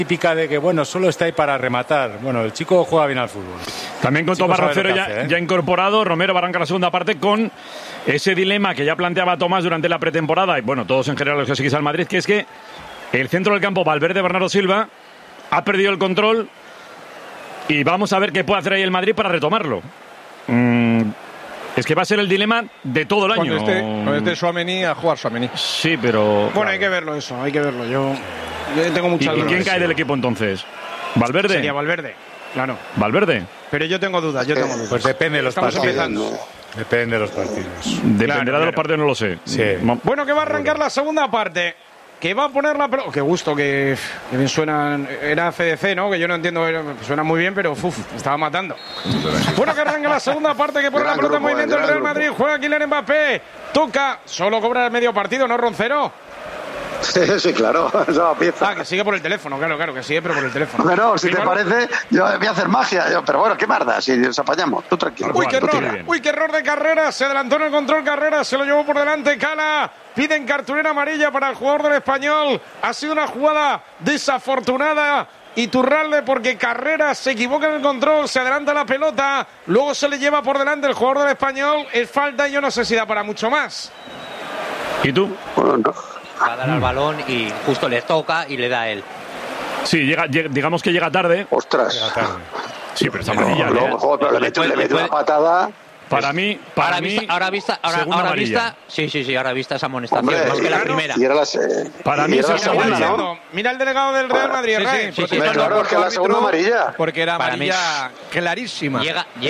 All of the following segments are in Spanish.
típica de que, bueno, solo está ahí para rematar. Bueno, el chico juega bien al fútbol. También con Tomás Rocero ya incorporado. Romero va a arrancar la segunda parte con ese dilema que ya planteaba Tomás durante la pretemporada, y bueno, todos en general los que seguís al Madrid, que es que el centro del campo, Valverde, Bernardo Silva, ha perdido el control y vamos a ver qué puede hacer ahí el Madrid para retomarlo. Es que va a ser el dilema de todo el año. Cuando esté Tchouaméni, a jugar Tchouaméni. Sí, pero... Bueno, hay que verlo eso, hay que verlo. Yo tengo muchas dudas. ¿Y quién cae del equipo entonces? ¿Valverde? Sería Valverde, claro. ¿Valverde? Pero yo tengo dudas, Pues depende de los partidos. Depende de los partidos. Dependerá de los partidos, no lo sé. Sí. Bueno, que va a arrancar la segunda parte. Que va a poner la pelota. Qué gusto, que bien suena. Era CDC, ¿no? Que yo no entiendo. Suena muy bien, pero estaba matando. Bueno, que arranca la segunda parte. Que pone la pelota en movimiento el Real Madrid. Juega Kylian Mbappé. Toca. Solo cobra el medio partido, ¿no, Roncero? Sí, claro, esa pieza. Ah, que sigue por el teléfono, claro, que sigue, pero por el teléfono. Bueno, si te parece, yo voy a hacer magia. Pero bueno, qué marda, si nos apañamos. Tú tranquilo. Uy, qué error de Carrera. Se adelantó en el control Carrera. Se lo llevó por delante Cala. Piden cartulina amarilla para el jugador del Español. Ha sido una jugada desafortunada. Iturralde, porque Carrera se equivoca en el control, se adelanta la pelota, luego se le lleva por delante el jugador del Español. Es falta y yo no sé si da para mucho más. ¿Y tú? Bueno, no. Va a dar al balón y justo le toca y le da a él. Sí, digamos que llega tarde. Ostras. Llega tarde. Sí, pero está amarilla. Pero le mete una patada. Para mí, ahora vista, sí, ahora vista esa amonestación, más que la primera. Para mí es la segunda, ¿no? Mira el delegado del Real Madrid, Sí, claro, que la segunda amarilla. Porque era amarilla clarísima.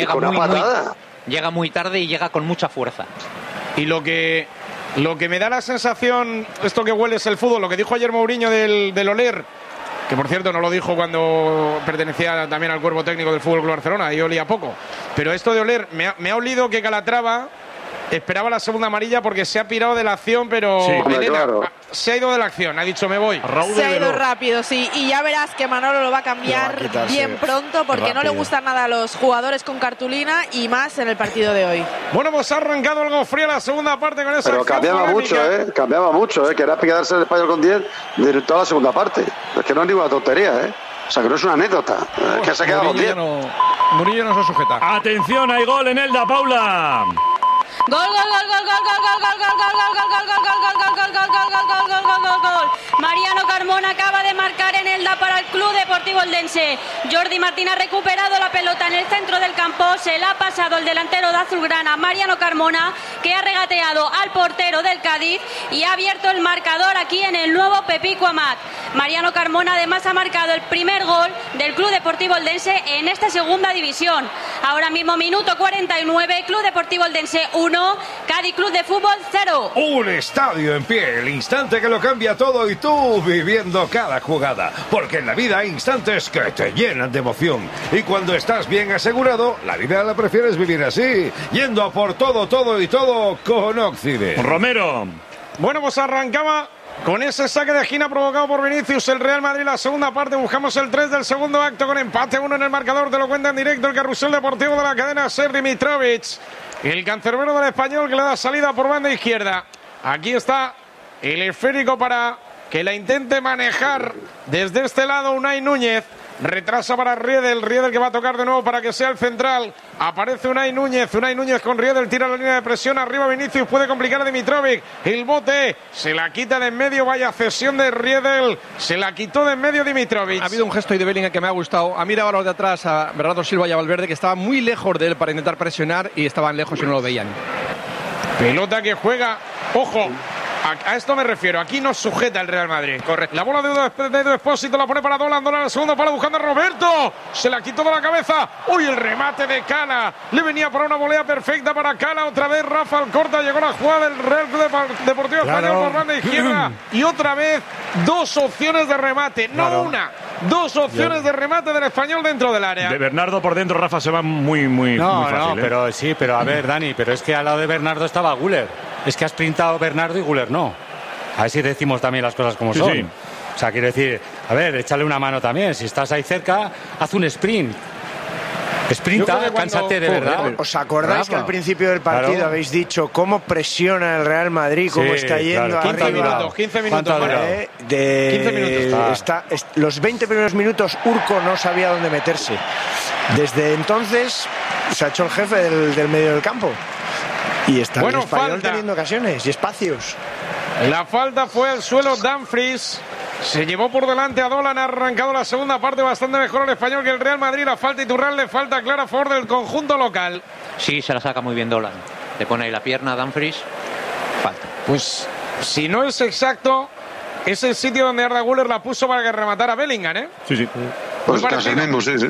Llega muy tarde y llega con mucha fuerza. Y lo que me da la sensación, esto que huele es el fútbol, lo que dijo ayer Mourinho del Oler, que por cierto no lo dijo cuando pertenecía también al cuerpo técnico del Fútbol Club Barcelona, y olía poco, pero esto de Oler me ha olido que Calatrava esperaba la segunda amarilla porque se ha pirado de la acción, pero sí, se ha ido de la acción, ha dicho me voy. Se ha ido rápido, sí, y ya verás que Manolo lo va a cambiar bien pronto porque rápido. No le gustan nada a los jugadores con cartulina y más en el partido de hoy. Bueno, pues ha arrancado algo frío la segunda parte con esa. Pero cambiaba mucho, que era quedarse el Español con 10 de toda la segunda parte. Es que no es ninguna tontería, O sea, que no es una anécdota, que se ha quedado con 10. Murillo no se sujeta. Atención, hay gol en Elda, Paula. Gol. Mariano Carmona acaba de marcar en Elda para el Club Deportivo Eldense. Jordi Martín ha recuperado la pelota en el centro del campo, se la ha pasado el delantero de azulgrana, Mariano Carmona, que ha regateado al portero del Cádiz y ha abierto el marcador aquí en el nuevo Pepico Amat. Mariano Carmona además ha marcado el primer gol del Club Deportivo Eldense en esta segunda división. Ahora mismo minuto 49, Club Deportivo Eldense 1, Cádiz Club de Fútbol 0. Un estadio en pie, el instante que lo cambia todo y tú viviendo cada jugada. Porque en la vida hay instantes que te llenan de emoción. Y cuando estás bien asegurado, la vida la prefieres vivir así, yendo a por todo con Occident. Romero. Bueno, pues arrancaba con ese saque de esquina provocado por Vinicius el Real Madrid. La segunda parte, buscamos el 3 del segundo acto con empate 1 en el marcador. Te lo cuenta en directo el carrusel deportivo de la cadena Sergi Mitrovic. El cancerbero del Español que le da salida por banda izquierda. Aquí está el esférico para que la intente manejar desde este lado Unai Núñez. Retrasa para Riedel que va a tocar de nuevo para que sea el central. Aparece Unai Núñez con Riedel, tira la línea de presión, arriba Vinicius, puede complicar a Dimitrovic. El bote, se la quita de en medio, vaya cesión de Riedel, se la quitó de en medio Dimitrovic. Ha habido un gesto ahí de Bellingham que me ha gustado. Ha mirado a los de atrás, a Bernardo Silva y a Valverde, que estaban muy lejos de él para intentar presionar y estaban lejos y no lo veían. Pelota que juega, ojo. A esto me refiero, aquí no sujeta el Real Madrid. Correcto. La bola de Edu Expósito la pone para Dolan al segundo palo buscando a Roberto. Se la quitó de la cabeza. Uy, el remate de Cala. Le venía para una volea perfecta para Cala. Otra vez Rafa Alcorta. Llegó la jugada del Real Deportivo Español por banda izquierda. Y otra vez dos opciones de remate. No una. Dos opciones de remate del Español dentro del área. De Bernardo por dentro, Rafa se va muy fácil. Pero a ver, Dani, pero es que al lado de Bernardo estaba Güler. Es que has sprintado Bernardo y Güler no. A ver si decimos también las cosas como son. Sí. O sea, quiero decir, a ver, échale una mano también. Si estás ahí cerca, haz un sprint. Sprinta, cánsate de verdad. ¿Os acordáis que al principio del partido habéis dicho cómo presiona el Real Madrid, cómo está yendo arriba? 15 minutos. 15 minutos. Los 20 primeros minutos Urco no sabía dónde meterse. Desde entonces se ha hecho el jefe del medio del campo. Y está el español teniendo ocasiones y espacios. La falta fue al suelo. Dumfries se llevó por delante a Dolan. Ha arrancado la segunda parte bastante mejor el español que el Real Madrid. La falta Iturralde, falta clara a favor del conjunto local. Sí, se la saca muy bien Dolan. Le pone ahí la pierna a Dumfries. Falta. Pues si no es exacto, es el sitio donde Arda Güler la puso para que rematara Bellingham, ¿eh? Sí. Pues casi el mismo, sí.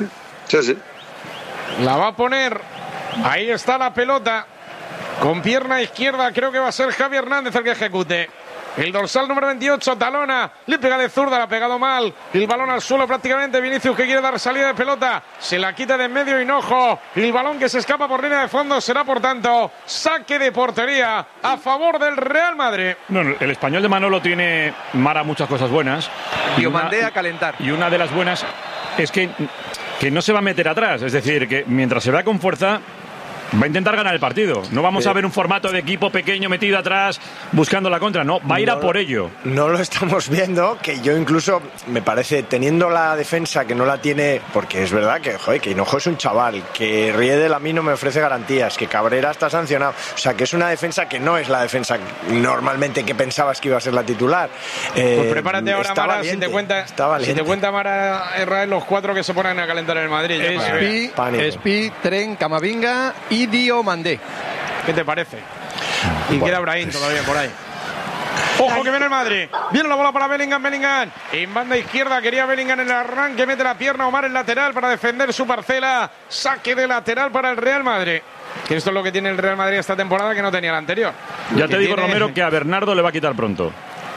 La va a poner. Ahí está la pelota. Con pierna izquierda creo que va a ser Javi Hernández el que ejecute. El dorsal número 28, talona, le pega de zurda, la ha pegado mal. El balón al suelo prácticamente. Vinicius que quiere dar salida de pelota. Se la quita de en medio Hinojo. El balón que se escapa por línea de fondo será, por tanto, saque de portería a favor del Real Madrid. No, el español de Manolo tiene, Mara, muchas cosas buenas. Y mandé a calentar. Y una de las buenas es que no se va a meter atrás. Es decir, que mientras se vea con fuerza, va a intentar ganar el partido. No vamos a ver un formato de equipo pequeño metido atrás buscando la contra. No, va a ir a por ello. No lo estamos viendo, que yo incluso me parece, teniendo la defensa que no la tiene, porque es verdad que Hinojo es un chaval, que Riedel a mí no me ofrece garantías, que Cabrera está sancionado. O sea, que es una defensa que no es la defensa normalmente que pensabas que iba a ser la titular. Pues prepárate ahora, Mara, si te cuenta Mara Israel los 4 que se ponen a calentar en el Madrid. Espi, Tren, Camavinga y Diomandé. ¿Qué te parece? Y queda Brahim todavía por ahí. Ojo que viene el Madrid. Viene la bola para Bellingham. En banda izquierda quería Bellingham en el arranque. Mete la pierna Omar en lateral para defender su parcela. Saque de lateral para el Real Madrid. Que esto es lo que tiene el Real Madrid esta temporada que no tenía la anterior. Ya te digo, Romero, que a Bernardo le va a quitar pronto.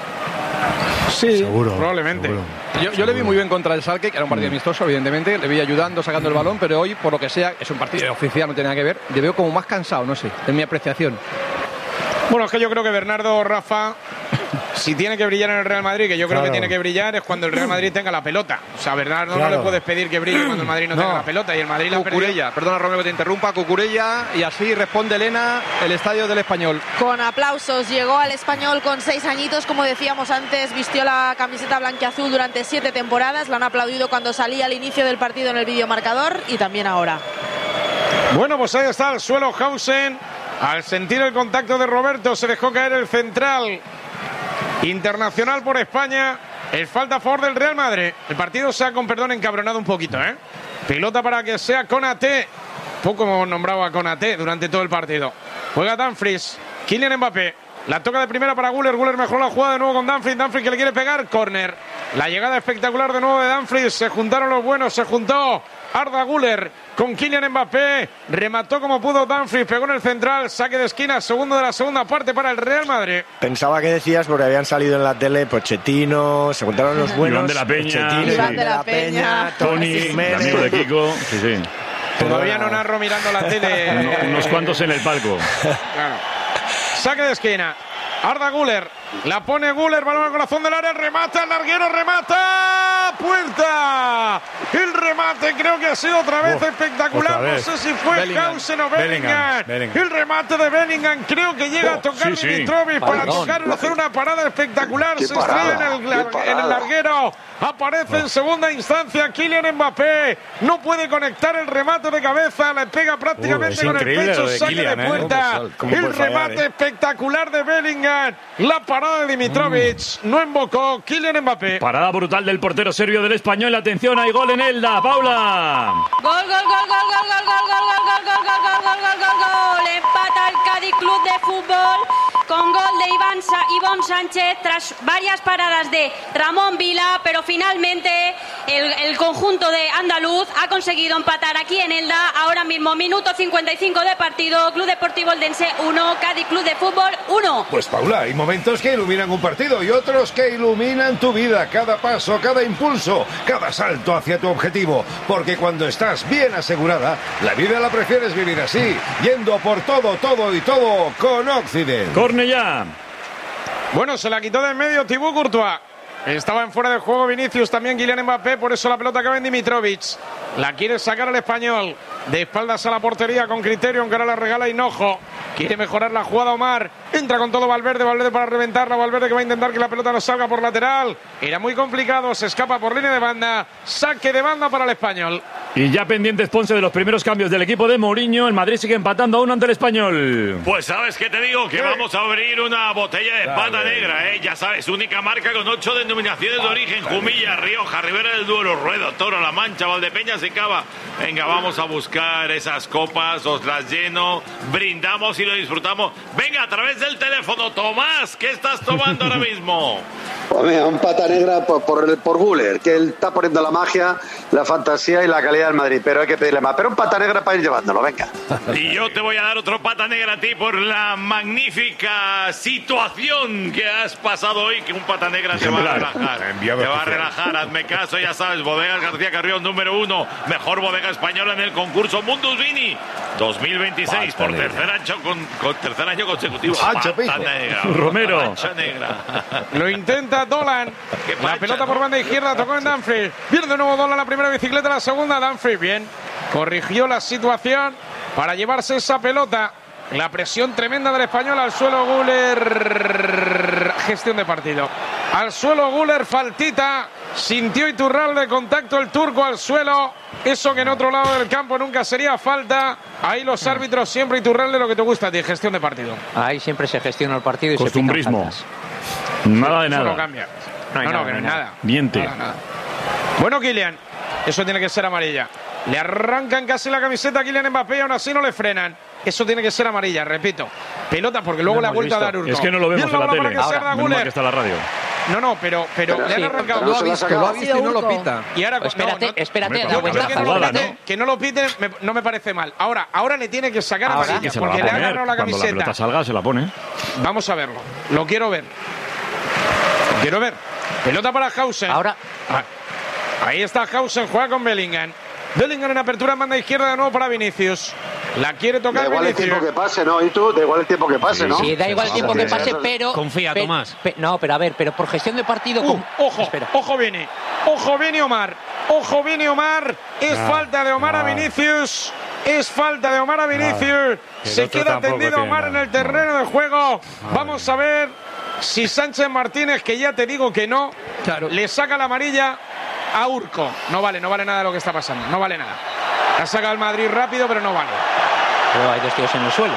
Sí, seguro, probablemente. Yo le vi muy bien contra el Schalke, que era un partido amistoso, evidentemente. Le vi ayudando, sacando el balón, pero hoy, por lo que sea, es un partido oficial, no tiene nada que ver. Le veo como más cansado, no sé, en mi apreciación. Bueno, es que yo creo que Bernardo, Rafa, si tiene que brillar en el Real Madrid, que yo creo que tiene que brillar, es cuando el Real Madrid tenga la pelota. O sea, Bernardo no le puedes pedir que brille cuando el Madrid no tenga la pelota. Y el Madrid la Cucurella, perdona Romero que te interrumpa, Cucurella, y así responde Elena, el estadio del Español. Con aplausos, llegó al Español con 6 añitos, como decíamos antes, vistió la camiseta blanquiazul durante 7 temporadas, la han aplaudido cuando salía al inicio del partido en el videomarcador y también ahora. Bueno, pues ahí está el suelo Hausen. Al sentir el contacto de Roberto se dejó caer el central internacional por España. El falta a favor del Real Madrid. El partido se ha, con perdón, encabronado un poquito, ¿eh? Pelota para que sea Konaté. Poco hemos nombrado a Konaté durante todo el partido. Juega Dumfries. Kylian Mbappé. La toca de primera para Güler. Güler mejoró la jugada de nuevo con Dumfries. Dumfries que le quiere pegar. Córner. La llegada espectacular de nuevo de Dumfries. Se juntaron los buenos. Se juntó Arda Güler con Kylian Mbappé. Remató como pudo Dumfries. Pegó en el central. Saque de esquina. Segundo de la segunda parte para el Real Madrid. Pensaba que decías, porque habían salido en la tele Pochettino. Se juntaron los buenos. Iván de la Peña. Iván de la Peña. Tony, amigo de Kiko. Sí. Todavía no narro mirando la tele. Unos cuantos en el palco. Claro. Saque de esquina. Arda Güler. La pone Güler. Balón al corazón del área. Remata el larguero. Remata. Puerta. El remate creo que ha sido otra vez espectacular. No sé si fue Hausen o Bellingham. El remate de Bellingham. Creo que llega a tocar Dimitrovic para tocarlo. Hacer una parada espectacular. Se estrella en el larguero. Aparece en segunda instancia Kylian Mbappé. No puede conectar el remate de cabeza. Le pega prácticamente con el pecho. Saque de puerta. El remate espectacular de Bellingham. La parada de Dimitrovic. No invocó Kylian Mbappé. Parada brutal del portero serbio del Español. Atención, hay gol en Elda. Paula. Gol. Empata el Cádiz Club de Fútbol con gol de Iván Sánchez tras varias paradas de Ramón Vila, pero finalmente el conjunto de andaluz ha conseguido empatar aquí en Elda. Ahora mismo, minuto 55 de partido. Club Deportivo Eldense 1, Cádiz Club de Fútbol 1. Pues Paula, hay momentos que iluminan un partido y otros que iluminan tu vida. Cada paso, cada impulso, cada salto hacia tu objetivo. Porque cuando estás bien asegurada, la vida la prefieres vivir así, yendo por todo con Occident. Corne ya. Bueno, se la quitó de en medio Thibaut Courtois. Estaba en fuera de juego Vinicius, también Kylian Mbappé, por eso la pelota acaba en Dimitrovic. La quiere sacar al español. De espaldas a la portería con criterio, aunque ahora la regala Hinojo. Quiere mejorar la jugada Omar. Entra con todo Valverde para reventarla. Valverde que va a intentar que la pelota no salga por lateral. Era muy complicado, se escapa por línea de banda. Saque de banda para el español. Y ya pendiente, Ponce, de los primeros cambios del equipo de Mourinho. El Madrid sigue empatando aún ante el español. Pues sabes que te digo que vamos a abrir una botella de pata negra, ¿eh? Ya sabes, única marca con 8 denominaciones de origen: Jumilla, Rioja, Ribera del Duero, Ruedo, Toro, La Mancha, Valdepeñas y Cava. Venga, vamos a buscar esas copas, os las lleno, brindamos y lo disfrutamos. Venga, a través del teléfono. Tomás, ¿qué estás tomando ahora mismo? Pues mira, un pata negra por Guller, que él está poniendo la magia, la fantasía y la calidad del Madrid, pero hay que pedirle más. Pero un pata negra para ir llevándolo, venga. Y yo te voy a dar otro pata negra a ti por la magnífica situación que has pasado hoy, que un pata negra te va a relajar. Te va a relajar, hazme caso, ya sabes, Bodegas García Carrión, número 1, mejor bodega española en el concurso Mundus Vini 2026, por tercer año consecutivo. Pata negra. Romero. Negra. Lo intenta Dolan. La pelota por banda izquierda tocó en Dumfries. Pierde de nuevo Dolan la primera bicicleta, la segunda Dumfries. Bien. Corrigió la situación para llevarse esa pelota. La presión tremenda del español al suelo. Güler. Gestión de partido. Al suelo Güler, faltita. Sintió Iturralde, contacto el turco al suelo. Eso que en otro lado del campo nunca sería falta. Ahí los árbitros siempre, Iturralde, lo que te gusta a ti, gestión de partido. Ahí siempre se gestiona el partido y costumbrismo. Se nada de nada. Eso no cambia. No hay nada. Miente. Nada. Bueno, Kylian, eso tiene que ser amarilla. Le arrancan casi la camiseta a Kylian Mbappé y aún así no le frenan. Eso tiene que ser amarilla, repito. Pelota porque luego la vuelta a dar Urco. Es que no lo vemos en la tele. Ahora, menos mal que está la radio. No, pero le han arrancado. Lo ha visto y no lo pita. Y ahora, espérate, que no lo piten no me parece mal. Ahora le tiene que sacar amarilla porque le ha agarrado la camiseta. Cuando la pelota salga se la pone. Vamos a verlo. Lo quiero ver. Pelota para Hausen. Ahora. Ahí está Hausen, juega con Bellingham. Bellingham en apertura en banda izquierda de nuevo para Vinicius. La quiere tocar da igual Vinicius. El tiempo que pase, ¿no? Y tú, da igual el tiempo que pase, ¿no? Sí, da igual el tiempo que pase, pero... Confía, Tomás. No, pero a ver, pero por gestión de partido... Ojo, Vini. Ojo, Vini, Omar. Es falta de Omar a Vinicius. Se queda tendido Omar en el terreno de juego. Vamos a ver si Sánchez Martínez, que ya te digo que no, le saca la amarilla a Urco. No vale nada lo que está pasando. No vale nada. La saca el Madrid rápido, pero no vale. Pero hay dos tíos en el suelo.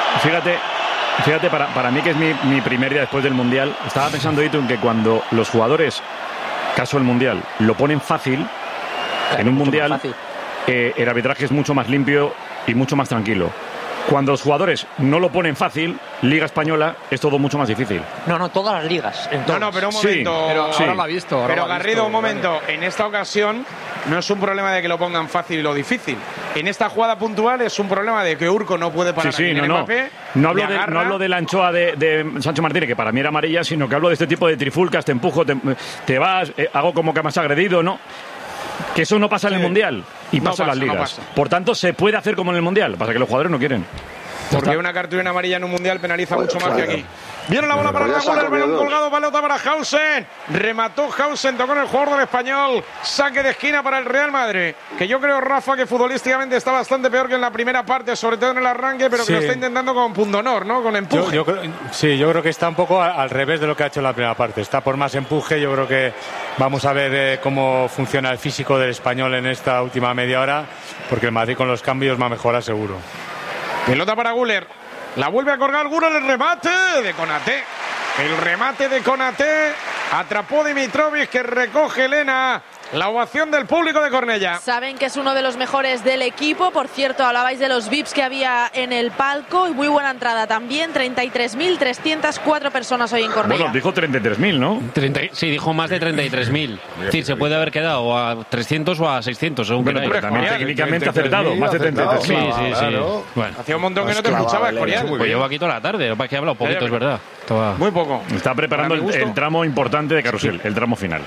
Fíjate, para mí, que es mi primer día después del Mundial, estaba pensando, Itu, que cuando los jugadores, caso el Mundial, lo ponen fácil, en un Mundial, el arbitraje es mucho más limpio y mucho más tranquilo. Cuando los jugadores no lo ponen fácil, Liga Española, es todo mucho más difícil. No, todas las ligas. No, pero un momento. Pero ahora lo ha visto. Pero Garrido, un momento. En esta ocasión no es un problema de que lo pongan fácil y lo difícil. En esta jugada puntual es un problema de que Urco no puede parar a Mbappé. No hablo de la anchoa de Sánchez Martínez, que para mí era amarilla, sino que hablo de este tipo de trifulcas, te empujo, te vas, hago como que me has agredido, ¿no? Que eso no pasa en el Mundial y pasa en las ligas. Por tanto, se puede hacer como en el Mundial. Pasa que los jugadores no quieren. Porque una cartulina amarilla en un Mundial penaliza mucho más que aquí. Viene la bola para el balón colgado, pelota para Hausen. Remató Hausen, tocó en el jugador del español. Saque de esquina para el Real Madrid. Que yo creo, Rafa, que futbolísticamente está bastante peor que en la primera parte, sobre todo en el arranque, pero que lo está intentando con pundonor, ¿no? Con empuje. Yo creo que está un poco al revés de lo que ha hecho en la primera parte. Está por más empuje. Yo creo que vamos a ver cómo funciona el físico del español en esta última media hora, porque el Madrid con los cambios va a mejorar seguro. Pelota para Güler. La vuelve a colgar Güler, el remate de Konaté. El remate de Konaté. Atrapó Dimitrovic, que recoge Elena. La ovación del público de Cornellà. Saben que es uno de los mejores del equipo. Por cierto, hablabais de los VIPs que había en el palco. Y muy buena entrada también. 33.304 personas hoy en Cornellà. Bueno, dijo 33.000, ¿no? Sí, dijo más de 33.000. Es decir, se puede haber quedado a 300 o a 600, según pero también técnicamente acertado. Más de 33.000. Sí. Bueno, hacía un montón que no te escuchaba, Escorial. Pues llevo aquí toda la tarde. Lo que he hablado poquito, es verdad. Muy poco. Está preparando el tramo importante de carrusel, el tramo final.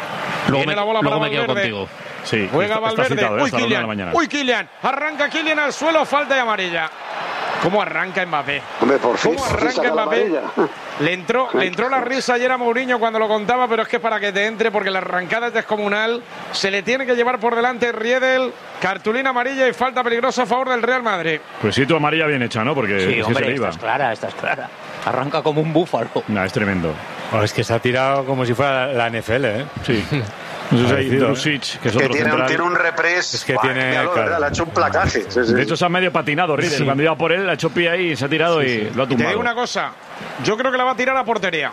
Luego me quedo contigo. Sí, juega Valverde. Citado, Uy, Kylian. Arranca Kylian al suelo. Falta de amarilla. ¿Cómo arranca Mbappé? Hombre, por fin. ¿Cómo arranca Mbappé? Le entró la risa ayer a Mourinho cuando lo contaba, pero es que para que te entre, porque la arrancada es descomunal, se le tiene que llevar por delante Riedel, cartulina amarilla y falta peligrosa a favor del Real Madrid. Pues sí, tu amarilla bien hecha, ¿no? Porque sí, hombre, se le iba. esta es clara. Arranca como un búfalo. No, es tremendo. Bueno, es que se ha tirado como si fuera la NFL, ¿eh? Sí. Drusic, que es otro central. Tiene un repres. Es que tiene. Claro. Le ha hecho un placaje. Sí. De hecho, se ha medio patinado Riedel. Sí. Cuando iba por él, ha hecho pie ahí, se ha tirado y lo ha tumbado. Te digo una cosa. Yo creo que la va a tirar a portería.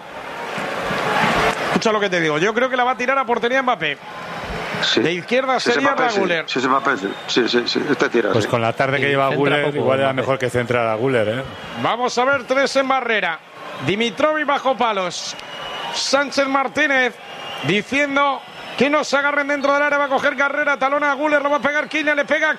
Escucha lo que te digo. Yo creo que la va a tirar a portería Mbappé. Sí. De izquierda sería Guller. Sí, Mbappé. Sí. Este tira. Pues con la tarde que lleva Guller, igual era mejor que centrar a Guller, ¿eh? Vamos a ver 3 en barrera. Dimitrovic bajo palos. Sánchez Martínez diciendo que no se agarren dentro del área. Va a coger carrera, talona a Guller, lo va a pegar Kylian, le pega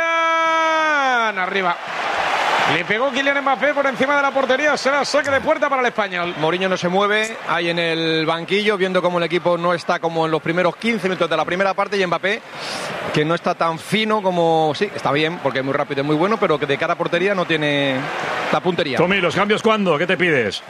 Kylian. Arriba. Le pegó Kylian Mbappé por encima de la portería. Será saque de puerta para el español. Mourinho no se mueve, ahí en el banquillo, viendo cómo el equipo no está como en los primeros 15 minutos de la primera parte. Y Mbappé, que no está tan fino como... Sí, está bien, porque es muy rápido y muy bueno, pero que de cara a portería no tiene la puntería. Tommy, ¿los cambios cuándo? ¿Qué te pides?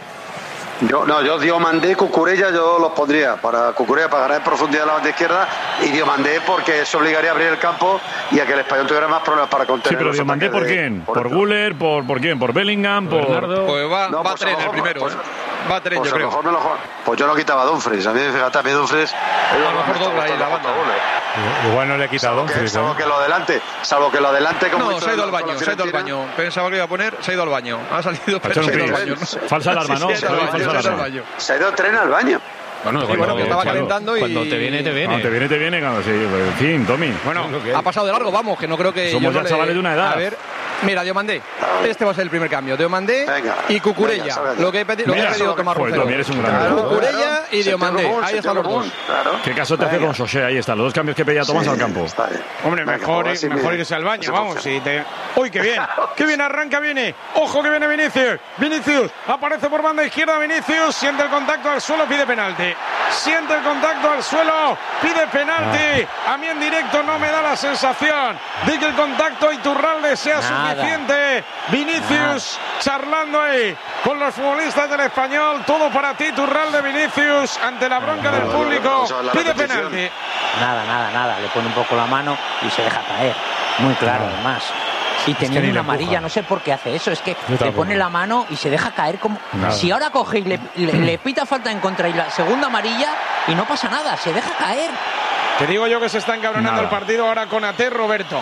Yo Diomandé, Cucurella, yo los pondría para Cucurella para ganar en profundidad la banda izquierda y Diomandé porque eso obligaría a abrir el campo y a que el español tuviera más problemas para contener. Sí, pero Diomandé ¿por quién? ¿Por Guller? ¿Por quién? ¿Por Bellingham? ¿Por Bernardo? Pues va a tener el primero. Pues, va a tener, yo creo. Pues yo no quitaba a Dumfries. A mí, fíjate, a mí Dumfries... A lo mejor dobla ahí la banda. Igual no le he quitado a Dumfries. Salvo que lo adelante... No, se ha ido al baño. Pensaba que iba a poner, se ha ido al baño. Ha salido, pero se ha ido al baño. Falsa alarma, ¿no? Se ha ido tren al baño. Bueno, que estaba calentando y... Cuando te viene, te viene. Cuando te viene, sí. En fin, Tommy. Bueno, ha pasado de largo, vamos, que no creo que... Somos ya chavales de una edad. A ver, mira, Diomandé. Este va a ser el primer cambio. Diomandé y Cucurella. Lo que he pedido Tomás Roncero. Cucurella y Diomandé. Ahí están los dos. ¿Qué caso te hace con Sosé? Ahí están los dos cambios que pedía Tomás al campo. Hombre, mejor irse al baño, vamos. ¡Uy, qué bien! ¡Qué bien arranca, viene! ¡Ojo que viene Vinicius! Vinicius aparece por banda izquierda. Vinicius siente el contacto al suelo, pide penalti. Siente el contacto al suelo, pide penalti. A mí en directo no me da la sensación de que el contacto a Iturralde sea suficiente. Vinicius charlando ahí con los futbolistas del Español. Todo para ti, Iturralde. Vinicius ante la bronca del público, pide penalti. Nada, le pone un poco la mano y se deja caer. Muy claro, además. Y teniendo una amarilla, no sé por qué hace eso. Es que le pone la mano y se deja caer como... Nada. Si ahora coge y le pita falta en contra y la segunda amarilla y no pasa nada, se deja caer. Te digo yo que se está encabronando el partido ahora con Konaté, Roberto.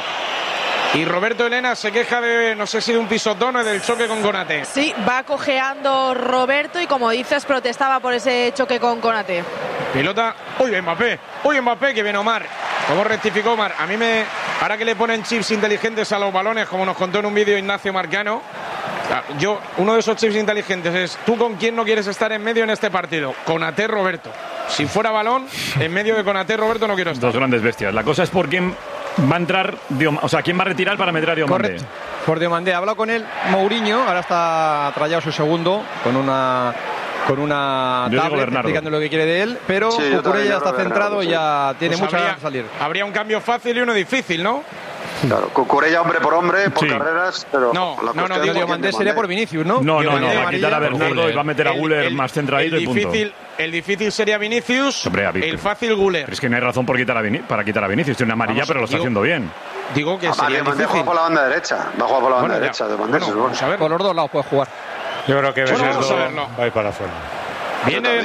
Y Roberto Elena se queja de, no sé si de un pisotón o del choque con Konaté. Sí, va cojeando Roberto y como dices, protestaba por ese choque con Konaté. Pilota, uy Mbappé, que viene Omar. ¿Cómo rectificó Omar? A mí ahora que le ponen chips inteligentes a los balones, como nos contó en un vídeo Ignacio Marcano, uno de esos chips inteligentes es, ¿tú con quién no quieres estar en medio en este partido? Konaté, Roberto. Si fuera balón, en medio de Konaté, Roberto no quiero estar. Dos grandes bestias. La cosa es por quién va a entrar, quién va a retirar para meter a Diomandé. Correcto. Por Diomandé. Ha hablado con él Mourinho, ahora está trayado su segundo con una tablet explicando lo que quiere de él, pero Cucurella está centrado y ya tiene mucha ganas de salir. Habría un cambio fácil y uno difícil, ¿no? Claro, Cucurella hombre, por carreras, pero... No, Diomandé sería por Vinicius, ¿no? No, va a quitar a Bernardo y va a meter a Guller más centradito y punto. El difícil sería Vinicius, el fácil Guller. Pero es que no hay razón para quitar a Vinicius, tiene una amarilla, pero lo está haciendo bien. Digo que sería difícil. Juega por la banda derecha, va a jugar por la banda derecha. Vamos a ver. Por los dos lados puede jugar. Yo creo que Bernardo va a ir para afuera. Viene.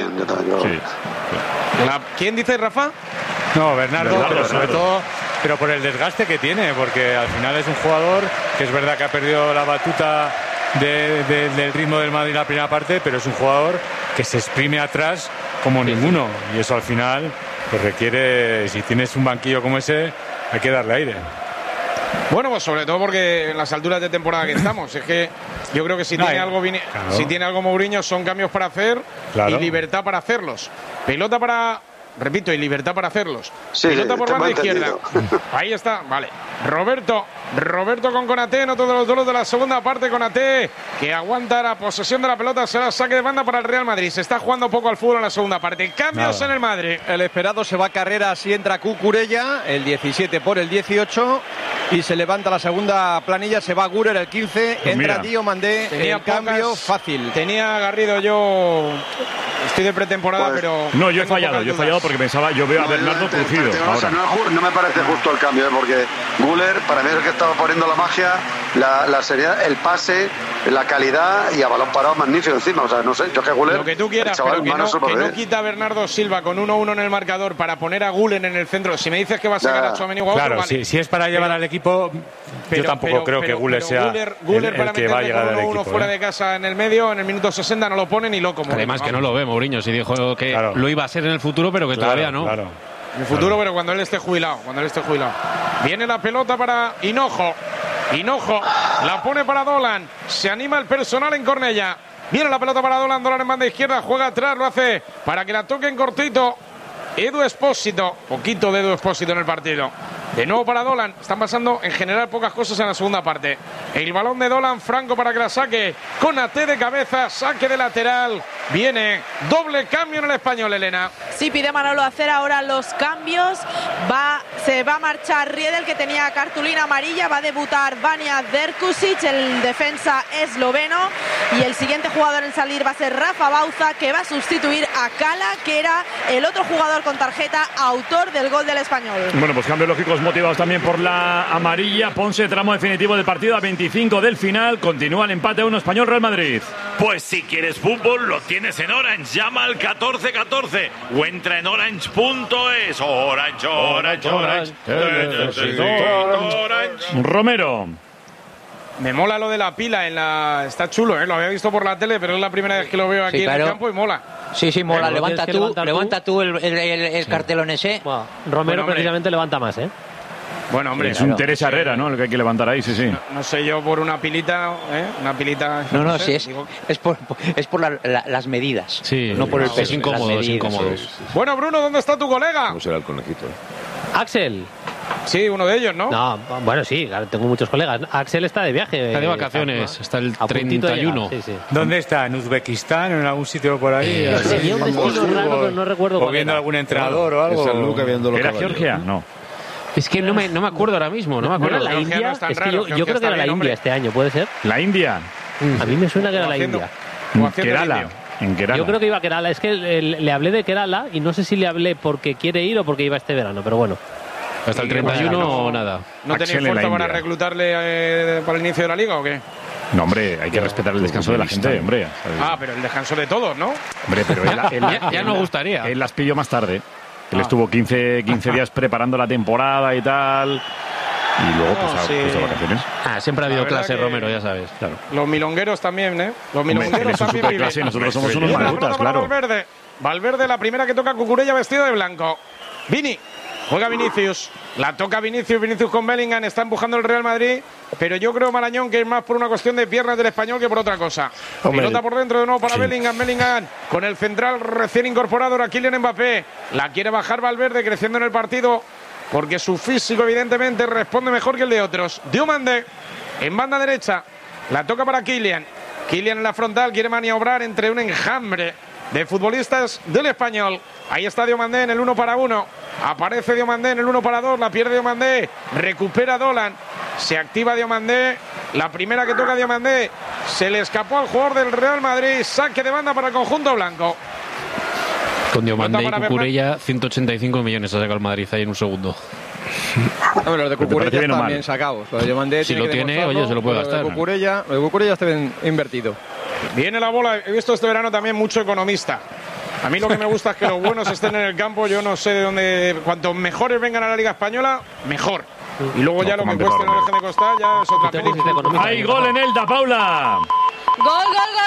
¿Quién dice, Rafa? No, Bernardo, sobre todo, pero por el desgaste que tiene, porque al final es un jugador que es verdad que ha perdido la batuta del ritmo del Madrid en la primera parte, pero es un jugador que se exprime atrás como ninguno, y eso al final pues requiere, si tienes un banquillo como ese, hay que darle aire. Bueno, pues sobre todo porque en las alturas de temporada que estamos, es que yo creo que si tiene algo Mourinho son cambios para hacer y libertad para hacerlos. Pelota para... Repito, y libertad para hacerlos. Pelota por banda izquierda. Ahí está, vale. Roberto con Konaté, en otro de los duelos de la segunda parte. Konaté, que aguanta la posesión de la pelota, será saque de banda para el Real Madrid. Se está jugando poco al fútbol en la segunda parte. Cambios en el Madrid. El esperado se va a carrera, si entra Cucurella, el 17 por el 18. y se levanta la segunda planilla, se va Gurer el 15, pues entra Diomandé, el cambio fácil. Tenía Garrido yo... Estoy de pretemporada, pues, pero... No, yo he fallado porque pensaba, yo veo a Bernardo crujido. No me parece justo el cambio, porque Guller, para mí es el que estaba poniendo la magia, la seriedad, el pase, la calidad y a balón parado magnífico encima. O sea, no sé, yo que Guller... Lo que tú quieras, pero que no quita a Bernardo Silva con 1-1 en el marcador para poner a Guller en el centro. Si me dices que va a sacar a Tchouaméni o a otro, claro, vale. si es para llevar al equipo, yo tampoco creo que Guller sea el que va a llegar al equipo. Fuera de casa en el medio, en el minuto 60 no lo pone ni loco. Además que no lo ve Mourinho, si dijo que lo iba a ser en el futuro, pero que todavía no. En el futuro, pero cuando él esté jubilado. Viene la pelota para Hinojo, la pone para Dolan, se anima el personal en Cornellà. Viene la pelota para Dolan en banda izquierda, juega atrás, lo hace para que la toque en cortito Edu Espósito, poquito de Edu Espósito en el partido. De nuevo para Dolan, están pasando en general pocas cosas en la segunda parte. El balón de Dolan, Franco para que la saque, con AT de cabeza, saque de lateral. Viene doble cambio en el Español, Elena. Sí, pide Manolo hacer ahora los cambios. Se va a marchar Riedel, que tenía cartulina amarilla. Va a debutar Vanja Drkušić, el defensa esloveno. Y el siguiente jugador en salir va a ser Rafa Bauza, que va a sustituir a Cala, que era el otro jugador con tarjeta, autor del gol del Español. Bueno, pues cambios lógicos motivados también por la amarilla. Ponce, tramo definitivo del partido a 25 del final. Continúa el empate a 1 Español-Real Madrid. Pues si quieres fútbol, lo tienes en Orange. Llama al 1414 o entra en orange.es. Orange. Romero. Me mola lo de la pila está chulo, lo había visto por la tele, pero es la primera vez que lo veo aquí en el campo y mola. Sí, mola. Levanta tú el cartelón ese. Bueno, Romero precisamente levanta más, Bueno, hombre. Es un Teresa Herrera, ¿no? El que hay que levantar ahí, sí. No sé yo por una pilita, Una pilita... No, sí, es por las medidas. Sí, no por el peso. Es incómodo. Bueno, Bruno, ¿dónde está tu colega? No será el conejito. Axel. Sí, uno de ellos, ¿no? No, bueno, sí, tengo muchos colegas. Axel está de viaje. Está de vacaciones, está el 31. Sí. ¿Dónde está? ¿En Uzbekistán? ¿En algún sitio por ahí? Tenía un destino raro, pero no recuerdo cuál. ¿O viendo algún entrenador o algo? ¿Era Georgia? No. Es que no me acuerdo ahora mismo, no me acuerdo. ¿La India? Es que yo creo que era la India este año, ¿puede ser? ¿La India? A mí me suena que era la India. Kerala. En Kerala. Yo creo que iba a Kerala. Es que le hablé de Kerala y no sé si le hablé porque quiere ir o porque iba este verano, pero bueno. ¿Hasta el 31 o nada? ¿No tenéis fuerza para reclutarle para el inicio de la liga o qué? No, hombre, hay que respetar el descanso de la gente, hombre. Pero el descanso de todos, ¿no? Hombre, pero ya nos gustaría. Él las pilló más tarde. Él estuvo 15 días preparando la temporada y tal. Y luego, pues de vacaciones. Siempre ha habido clase, Romero, ya sabes. Claro. Los milongueros también, Los milongueros también viven. Clase, nosotros somos unos malutas, claro. Valverde, la primera que toca Cucurella vestido de blanco. Vini. Juega Vinicius, la toca Vinicius con Bellingham, está empujando el Real Madrid, pero yo creo, Marañón, que es más por una cuestión de piernas del Español que por otra cosa. Pelota por dentro de nuevo para Bellingham con el central recién incorporado, ahora Kylian Mbappé, la quiere bajar Valverde creciendo en el partido, porque su físico evidentemente responde mejor que el de otros. Diomandé en banda derecha, la toca para Kylian en la frontal, quiere maniobrar entre un enjambre de futbolistas del Español. Ahí está Diomandé en el 1-1. Aparece Diomandé en el 1-2. La pierde Diomandé. Recupera Dolan. Se activa Diomandé. La primera que toca Diomandé. Se le escapó al jugador del Real Madrid. Saque de banda para el conjunto blanco. Con Diomandé y Cucurella, 185 millones ha sacado el Madrid ahí en un segundo. Pero los de Cucurella están bien sacados. Los de Diomandé si lo tiene, oye, se lo puede gastar. Los de Cucurella está bien invertido. Viene la bola. He visto este verano también mucho economista. A mí lo que me gusta es que los buenos estén en el campo. Yo no sé de dónde. Cuanto mejores vengan a la Liga Española, mejor. Y luego ya lo que cueste no deje de costar, ya es otra película. ¡Hay gol en Elda, Paula! ¡Gol!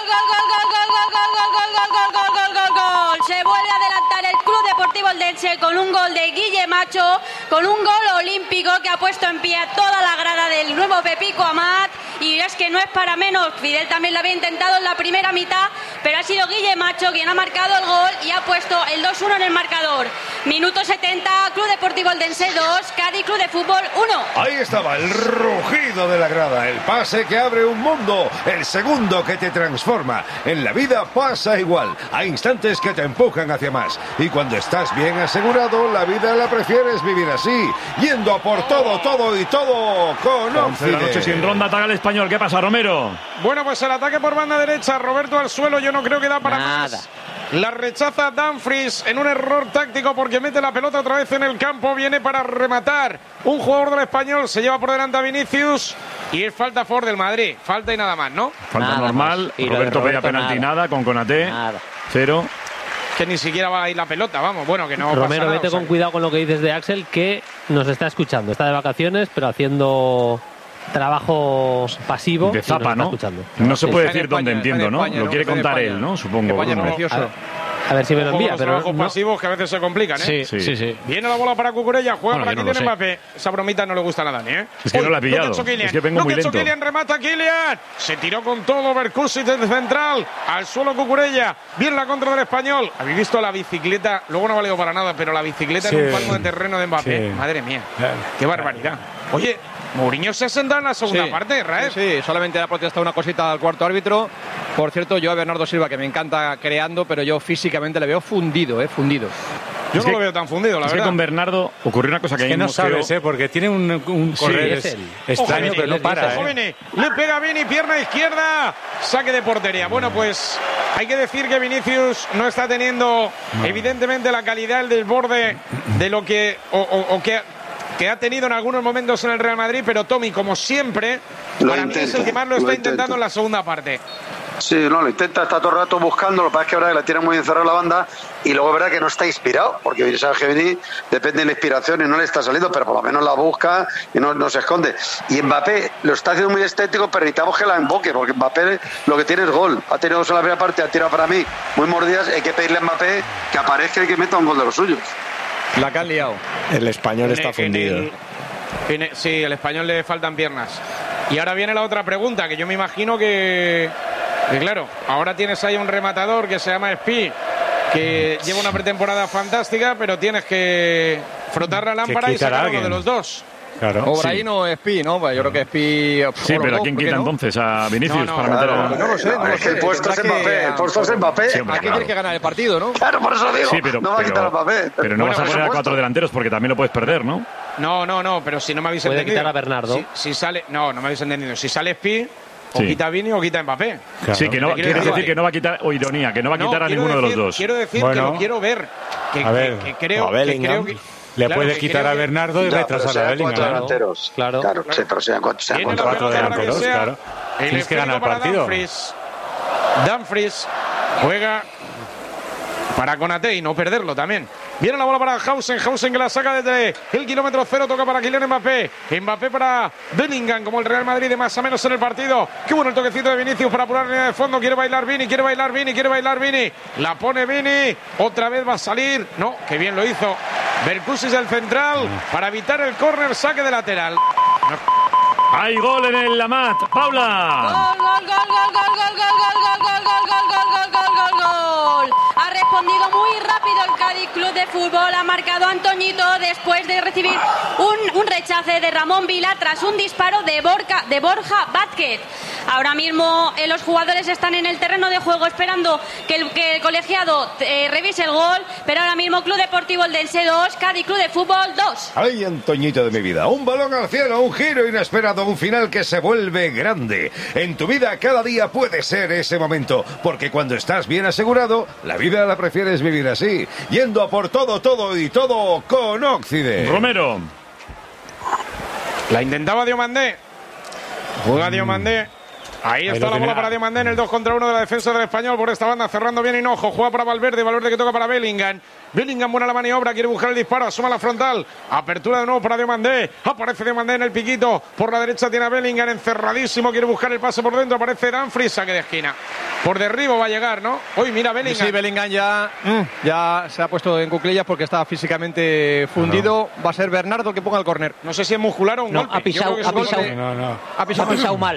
Se vuelve a adelantar el Club Deportivo Eldense con un gol de Guille Macho, con un gol olímpico que ha puesto en pie a toda la grada del nuevo Pepico Amat y es que no es para menos. Fidel también lo había intentado en la primera mitad, pero ha sido Guille Macho quien ha marcado el gol y ha puesto el 2-1 en el marcador. Minuto 70, Club Deportivo Eldense 2, Cádiz Club de Fútbol 1. Ahí estaba el rugido de la grada, el pase que abre un mundo, el segundo que te transforma. En la vida pasa igual, hay instantes que te empujan hacia más. Y cuando estás bien asegurado, la vida la prefieres vivir así, yendo a por todo y todo con 11 de la noche sin ronda, ataca el Español. ¿Qué pasa, Romero? Bueno, pues el ataque por banda derecha, Roberto al suelo, yo no creo que da para más. La rechaza Dumfries en un error táctico porque mete la pelota otra vez en el campo, viene para rematar. Un jugador del Español se lleva por delante a Vinicius y es falta a favor del Madrid. Falta y nada más, ¿no? Falta normal. Roberto pedía penalti nada, con Konaté. 0. Que ni siquiera va a ir la pelota, vamos, bueno, que no Romero, pasa nada, vete con cuidado con lo que dices de Axel, que nos está escuchando. Está de vacaciones, pero haciendo trabajo pasivo. De zapa, ¿no? No se puede decir dónde, entiendo, ¿no? Lo quiere contar él, ¿no? Supongo. A ver si me lo envía, los pero trabajos pasivos que a veces se complican, ¿eh? Sí. Viene la bola para Cucurella, juega para Kylian Mbappé. Esa bromita no le gusta nada, ¿eh? Es que no la ha pillado. Es que vengo muy lento. Kylian, remata Kylian. Se tiró con todo Berkusic desde central. Al suelo Cucurella. Bien la contra del Español. ¿Habéis visto la bicicleta? Luego no ha valido para nada, pero la bicicleta en un palmo de terreno de Mbappé. Madre mía. Qué barbaridad. Oye, Mourinho se ha sentado en la segunda parte, Raez. Sí, solamente ha protestado una cosita al cuarto árbitro. Por cierto, yo a Bernardo Silva, que me encanta creando, pero yo físicamente le veo fundido, fundido. Yo no lo veo tan fundido, la verdad. Es que con Bernardo ocurrió una cosa que, no sabes, porque tiene un correr extraño, pero no para. Le pega a Vini, pierna izquierda, saque de portería. Bueno, pues hay que decir que Vinicius no está teniendo, evidentemente, la calidad, el desborde de lo que que ha tenido en algunos momentos en el Real Madrid, pero Tommy, como siempre, para mí es el que más lo está intentando en la segunda parte. Sí, no, lo intenta, está todo el rato buscando, lo que pasa es que ahora la tiene muy encerrada la banda y luego es verdad que no está inspirado, porque Vini depende de la inspiración y no le está saliendo, pero por lo menos la busca y no se esconde. Y Mbappé lo está haciendo muy estético, pero necesitamos que la emboque, porque Mbappé lo que tiene es gol. Ha tenido en la primera parte, ha tirado para mí muy mordidas, hay que pedirle a Mbappé que aparezca y que meta un gol de los suyos. La que han liado. El Español está fundido. Sí, el Español le faltan piernas. Y ahora viene la otra pregunta, que yo me imagino que claro, ahora tienes ahí un rematador que se llama Spi, que lleva una pretemporada fantástica, pero tienes que frotar la lámpara y sacar a uno de los dos. Claro. Obraín o Spi, ¿no? Yo creo que Spi... Sí, pero ¿a quién quita entonces? ¿A Vinicius para meter a...? No lo sé. El puesto es Mbappé. El puesto es Mbappé. Sí, aquí tienes que ganar el partido, ¿no? Claro, por eso digo. Sí, pero, no va a quitar a Mbappé. Pero no vas a poner a 4 delanteros porque también lo puedes perder, ¿no? No, pero si no me habéis entendido. Puede quitar a Bernardo. Si sale... No me habéis entendido. Si sale Spi... O quita a Vini o quita a Mbappé. Claro. Sí, que no quiere decir que no va a quitar, o ironía, que no va a quitar a ninguno de los dos. Quiero decir que lo quiero ver. Que creo que le puede quitar a Bernardo y retrasar a Bellingham. Claro, sí, pero sean 4 delanteros, claro. Tienes que ganar el partido. Dumfries juega para Konaté y no perderlo también. Viene la bola para Hausen que la saca desde el kilómetro 0, toca para Kylian Mbappé. Mbappé para Bellingham, como el Real Madrid de más o menos en el partido. Qué bueno el toquecito de Vinicius para apurar la línea de fondo. Quiere bailar Vini. La pone Vini. Otra vez va a salir. No, qué bien lo hizo. Berkusic del central para evitar el córner, saque de lateral. Hay gol en el Lamat. Paula. Gol. Ha respondido muy rápido el Cádiz Club de Fútbol. Ha marcado Antoñito después de recibir un rechace de Ramón Vila tras un disparo de Borja Vázquez. Ahora mismo los jugadores están en el terreno de juego esperando que el colegiado revise el gol, pero ahora mismo Club Deportivo Eldense 2, Cádiz Club de Fútbol 2. Ay, Antoñito de mi vida, un balón al cielo, un giro inesperado, un final que se vuelve grande. En tu vida cada día puede ser ese momento, porque cuando estás bien asegurado, la vida la prefieres vivir así, yendo a por todo con Occidente. Romero. La intentaba Diomandé. Juega Diomandé. Ahí está la bola para Diomandé en el 2 contra 1 de la defensa del Español por esta banda, cerrando bien Hinojo, juega para Valverde que toca para Bellingham. Bellingham, buena la maniobra, quiere buscar el disparo, asoma la frontal, apertura de nuevo para Diomandé, aparece Diomandé en el piquito, por la derecha tiene a Bellingham encerradísimo, quiere buscar el pase por dentro, aparece Dumfries, saque de esquina. Por derribo va a llegar, ¿no? Uy, mira Bellingham. Sí, Bellingham ya se ha puesto en cuclillas porque está físicamente fundido. Va a ser Bernardo el que ponga el córner. No sé si es muscular o un golpe. Ha pisado mal.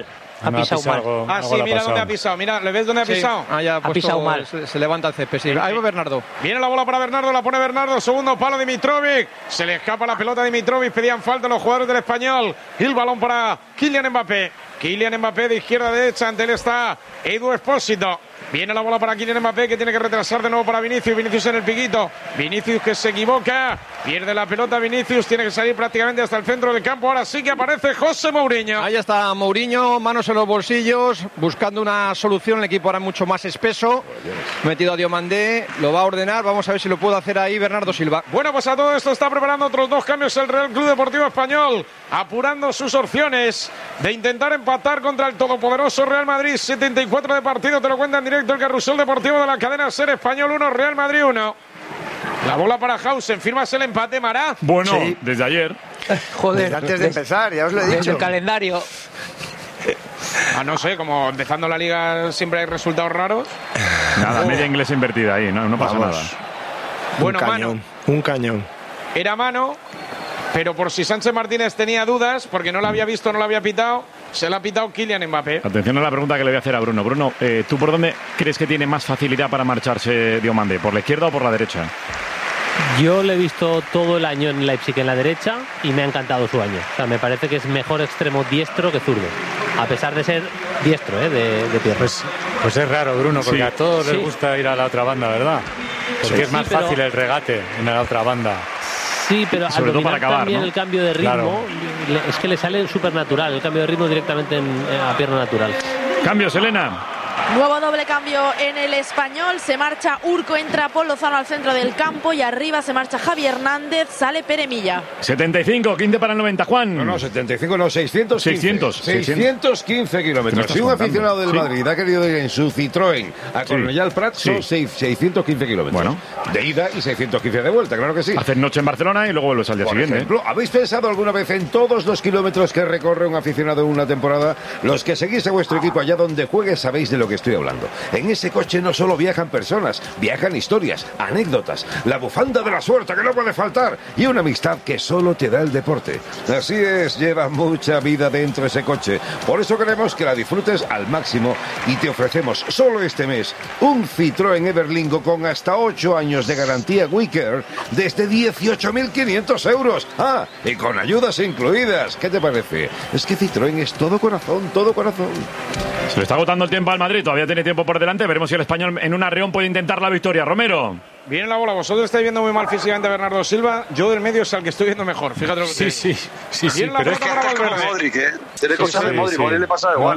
Ha pisado mal. Algo, sí, mira dónde ha pisado. Mira, ¿le ves dónde ha pisado? Ha pisado mal. Se levanta el césped. Sí. Ahí va Bernardo. Viene la bola para Bernardo, la pone Bernardo. Segundo palo Dimitrovic. Se le escapa la pelota a Dimitrovic. Pedían falta los jugadores del Español. Y el balón para Kylian Mbappé. Kylian Mbappé de izquierda a derecha. Ante él está Edu Expósito. Viene la bola para Kylian Mbappé, que tiene que retrasar de nuevo para Vinicius. Vinicius en el piquito. Vinicius que se equivoca. Pierde la pelota Vinicius. Tiene que salir prácticamente hasta el centro del campo. Ahora sí que aparece José Mourinho. Ahí está Mourinho, manos en los bolsillos, buscando una solución. El equipo ahora mucho más espeso. Metido a Diomandé. Lo va a ordenar. Vamos a ver si lo puede hacer ahí Bernardo Silva. Bueno, pues a todo esto está preparando otros 2 cambios el Real Club Deportivo Español. Apurando sus opciones de intentar empatar contra el todopoderoso Real Madrid. 74 de partido, te lo cuenta en directo el Carrusel Deportivo de la cadena SER. Español 1, Real Madrid 1. La bola para Hausen. ¿Firmas el empate, Mará? Bueno, sí. Desde ayer. Joder. Desde antes de empezar, ya os lo he dicho. Desde el calendario. No sé, como empezando la liga siempre hay resultados raros. Nada, media inglesa invertida ahí, no pasa nada. Bueno, un cañón. Era mano, pero por si Sánchez Martínez tenía dudas, porque no la había visto, no la había pitado, se la ha pitado Kylian Mbappé. Atención a la pregunta que le voy a hacer a Bruno. Bruno, ¿tú por dónde crees que tiene más facilidad para marcharse Diomandé? ¿Por la izquierda o por la derecha? Yo le he visto todo el año en Leipzig en la derecha y me ha encantado su año. O sea, me parece que es mejor extremo diestro que zurdo, a pesar de ser diestro, de pierna. Pues es raro, Bruno, porque a todos les gusta ir a la otra banda, ¿verdad? Porque es más fácil el regate en la otra banda. Sí, pero sobre todo para acabar, también, ¿no? El cambio de ritmo, claro. Es que le sale súper natural, el cambio de ritmo directamente a pierna natural. Cambios, Elena. Nuevo doble cambio en el Español. Se marcha Urco, entra Paul Lozano al centro del campo y arriba se marcha Javi Hernández, sale Pere Milla. 75, 15 para el 90, Juan. No, 75, no, 615 kilómetros. Si un aficionado del Madrid ha querido ir en su Citroën a Cornellà al Prat, son 615 kilómetros. Bueno. De ida y 615 de vuelta, claro que sí. Hacer noche en Barcelona y luego vuelves al día siguiente. Ejemplo, ¿habéis pensado alguna vez en todos los kilómetros que recorre un aficionado en una temporada? Los que seguís a vuestro equipo allá donde juegue sabéis de lo que estoy hablando. En ese coche no solo viajan personas, viajan historias, anécdotas, la bufanda de la suerte que no puede faltar y una amistad que solo te da el deporte. Así es, lleva mucha vida dentro ese coche. Por eso queremos que la disfrutes al máximo y te ofrecemos solo este mes un Citroën Everlingo con hasta 8 años de garantía WeCare desde 18.500 euros. Ah, y con ayudas incluidas. ¿Qué te parece? Es que Citroën es todo corazón, todo corazón. Se le está agotando el tiempo al Madrid, todavía tiene tiempo por delante. Veremos si el Español en un arreón puede intentar la victoria. Romero. Viene la bola, vosotros estáis viendo muy mal físicamente a Bernardo Silva. Yo del medio es al que estoy viendo mejor. Fíjate lo que te digo. Sí, pero es que está como Modric, ¿eh? Tiene cosas de Modric, por él le pasa igual.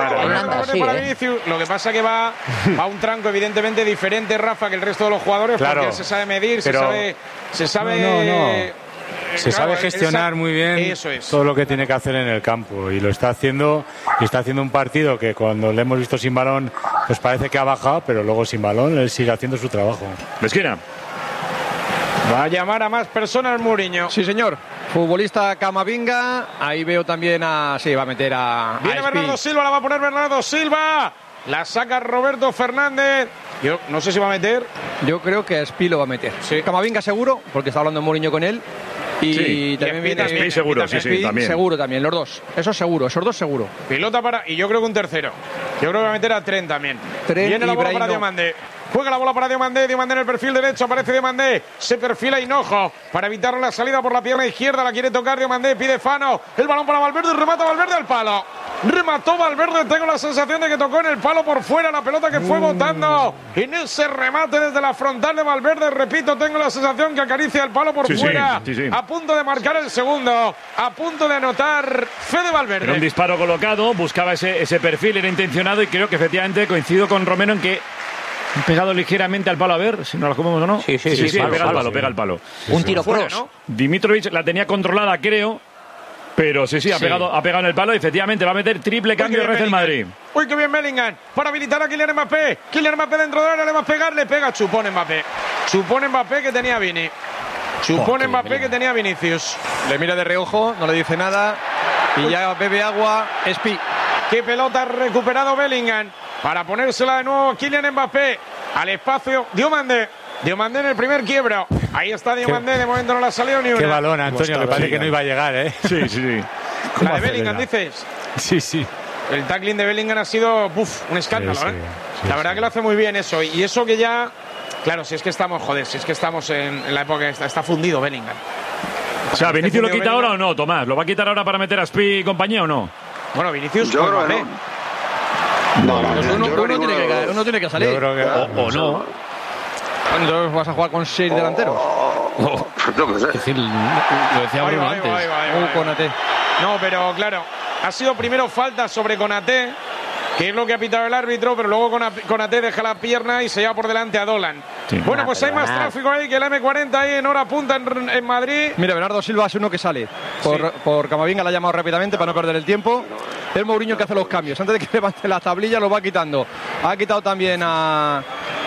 Lo que pasa que va a un tranco evidentemente diferente, Rafa, que el resto de los jugadores, porque se sabe medir, se sabe Se sabe gestionar muy bien todo lo que tiene que hacer en el campo y lo está haciendo, y está haciendo un partido que cuando le hemos visto sin balón pues parece que ha bajado, pero luego sin balón él sigue haciendo su trabajo. Esquina. Va a llamar a más personas Mourinho. Sí, señor. Futbolista Camavinga. Ahí veo también va a meter a Viene Bernardo Silva, la va a poner Bernardo Silva. La saca Roberto Fernández. Yo no sé si va a meter. Yo creo que Espi lo va a meter. Sí. Camavinga seguro, porque está hablando Mourinho con él. Y también viene Espi seguro, también. Seguro también, los dos. Eso seguro, esos dos seguro. Pilota y yo creo que un tercero. Yo creo que va a meter a Trent también. Viene la bola para Diomandé. Juega la bola para Diomandé. Diomandé en el perfil derecho. Aparece Diomandé. Se perfila Hinojo para evitar la salida por la pierna izquierda. La quiere tocar Diomandé. Pide Fano. El balón para Valverde. Remata Valverde al palo. Remató Valverde. Tengo la sensación de que tocó en el palo por fuera la pelota que fue botando. En ese remate desde la frontal de Valverde. Repito, tengo la sensación que acaricia el palo por fuera. Sí. A punto de marcar el segundo. A punto de anotar Fede Valverde. Era un disparo colocado. Buscaba ese perfil. Era intencionado y creo que efectivamente coincido con Romero en que han pegado ligeramente al palo, a ver si nos la comemos o no. Sí, pega al palo. Un tiro cross, ¿no? Dimitrovic la tenía controlada, creo. Pero ha pegado en el palo y efectivamente va a meter triple cambio de el Madrid. Uy, qué bien Bellingham. Para habilitar a Kylian Mbappé. Kylian Mbappé dentro de área, le va a pegar, le pega. Chupón Mbappé. Chupón Mbappé que tenía Vini. Chupón Mbappé que tenía Vinicius. Le mira de reojo, no le dice nada. Y ya bebe agua. Espi. Qué pelota ha recuperado Bellingham. Para ponérsela de nuevo Kylian Mbappé. Al espacio. Diomandé en el primer quiebro. Ahí está Diomandé. De momento no le ha salido ni una. Qué balón, Antonio, que parece que no iba a llegar, ¿eh? Sí. La de Bellingham, dices. Sí. el tackling de Bellingham ha sido un escándalo, la verdad que lo hace muy bien eso. Y eso que ya, claro, si es que estamos en la época que está fundido Bellingham. O sea, ¿Vinicius lo quita ahora o no, Tomás? ¿Lo va a quitar ahora para meter a Spi y compañía o no? Bueno, Vinicius yo creo que no. Uno tiene que salir. Yo creo que o no. Entonces vas a jugar con 6 delanteros. Yo qué sé. Es decir, lo decía Bruno antes. Konaté. No, pero claro, ha sido primero falta sobre Konaté, que es lo que ha pitado el árbitro, pero luego Konaté deja la pierna y se lleva por delante a Dolan. Sí. Bueno, pues hay más tráfico ahí que el M40 ahí en hora punta en Madrid. Mira, Bernardo Silva es uno que sale por Camavinga, la ha llamado rápidamente para no perder el tiempo. El Mourinho que hace los cambios. Antes de que levante la tablilla lo va quitando. Ha quitado también a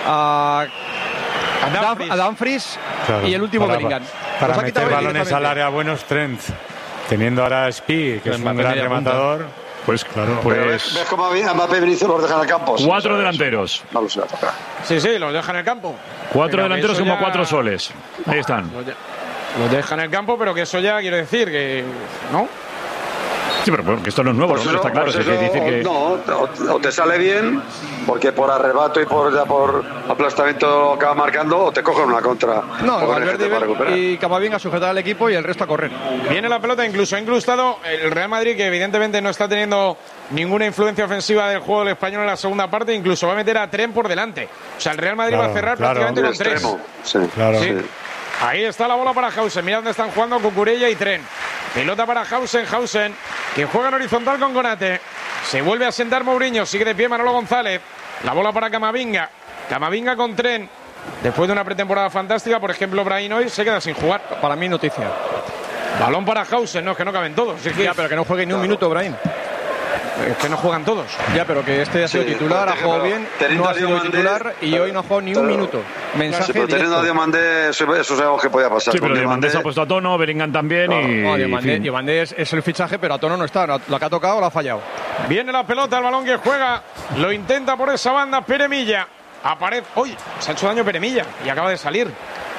Dumfries, claro, y el último Bellingham. Para meter balones al área buenos, Trent. Teniendo ahora a Spi, que es un gran rematador. Pues claro, pues... ¿Ves cómo a Mbappé y Vinicius los dejan en el campo? 4 delanteros. No lo sé. Sí, los dejan en el campo. 4 delanteros como 4 soles. Ahí están. Los dejan en el campo, pero que eso ya quiero decir que... ¿no? Sí, pero bueno, que esto no es nuevo, pues ¿no? Eso, está claro. Pues eso, decir que... No, o te sale bien, porque por arrebato y por aplastamiento acaba marcando, o te cogen una contra. No, Valverde y Camavinga sujetar al equipo y el resto a correr. Viene la pelota, incluso ha incrustado el Real Madrid, que evidentemente no está teniendo ninguna influencia ofensiva del juego del español en la segunda parte, incluso va a meter a Trent por delante. O sea, el Real Madrid va a cerrar prácticamente con 3. Sí, claro. Sí. Ahí está la bola para Hausen. Mira dónde están jugando Cucurella y Trent. Pelota para Hausen, que juega en horizontal con Konaté. Se vuelve a sentar Mourinho, sigue de pie Manolo González. La bola para Camavinga con Trent. Después de una pretemporada fantástica, por ejemplo, Brahim hoy se queda sin jugar. Para mí noticia. Balón para Hausen, no, es que no caben todos. Ya, pero que no juegue ni un minuto, Brahim. Es que no juegan todos. Ya, pero que este ha sido titular, ha jugado bien, no ha sido titular y hoy no ha jugado ni un minuto. Mensaje pero teniendo a Diomandé, eso es algo que podía pasar. Sí, pero Diomandé se ha puesto a tono, Bellingham también Diomandé es el fichaje, pero a tono no está. La que ha tocado la ha fallado. Viene la pelota, el balón que juega, lo intenta por esa banda Peremilla. Aparece. ¡Uy! Se ha hecho daño Peremilla y acaba de salir.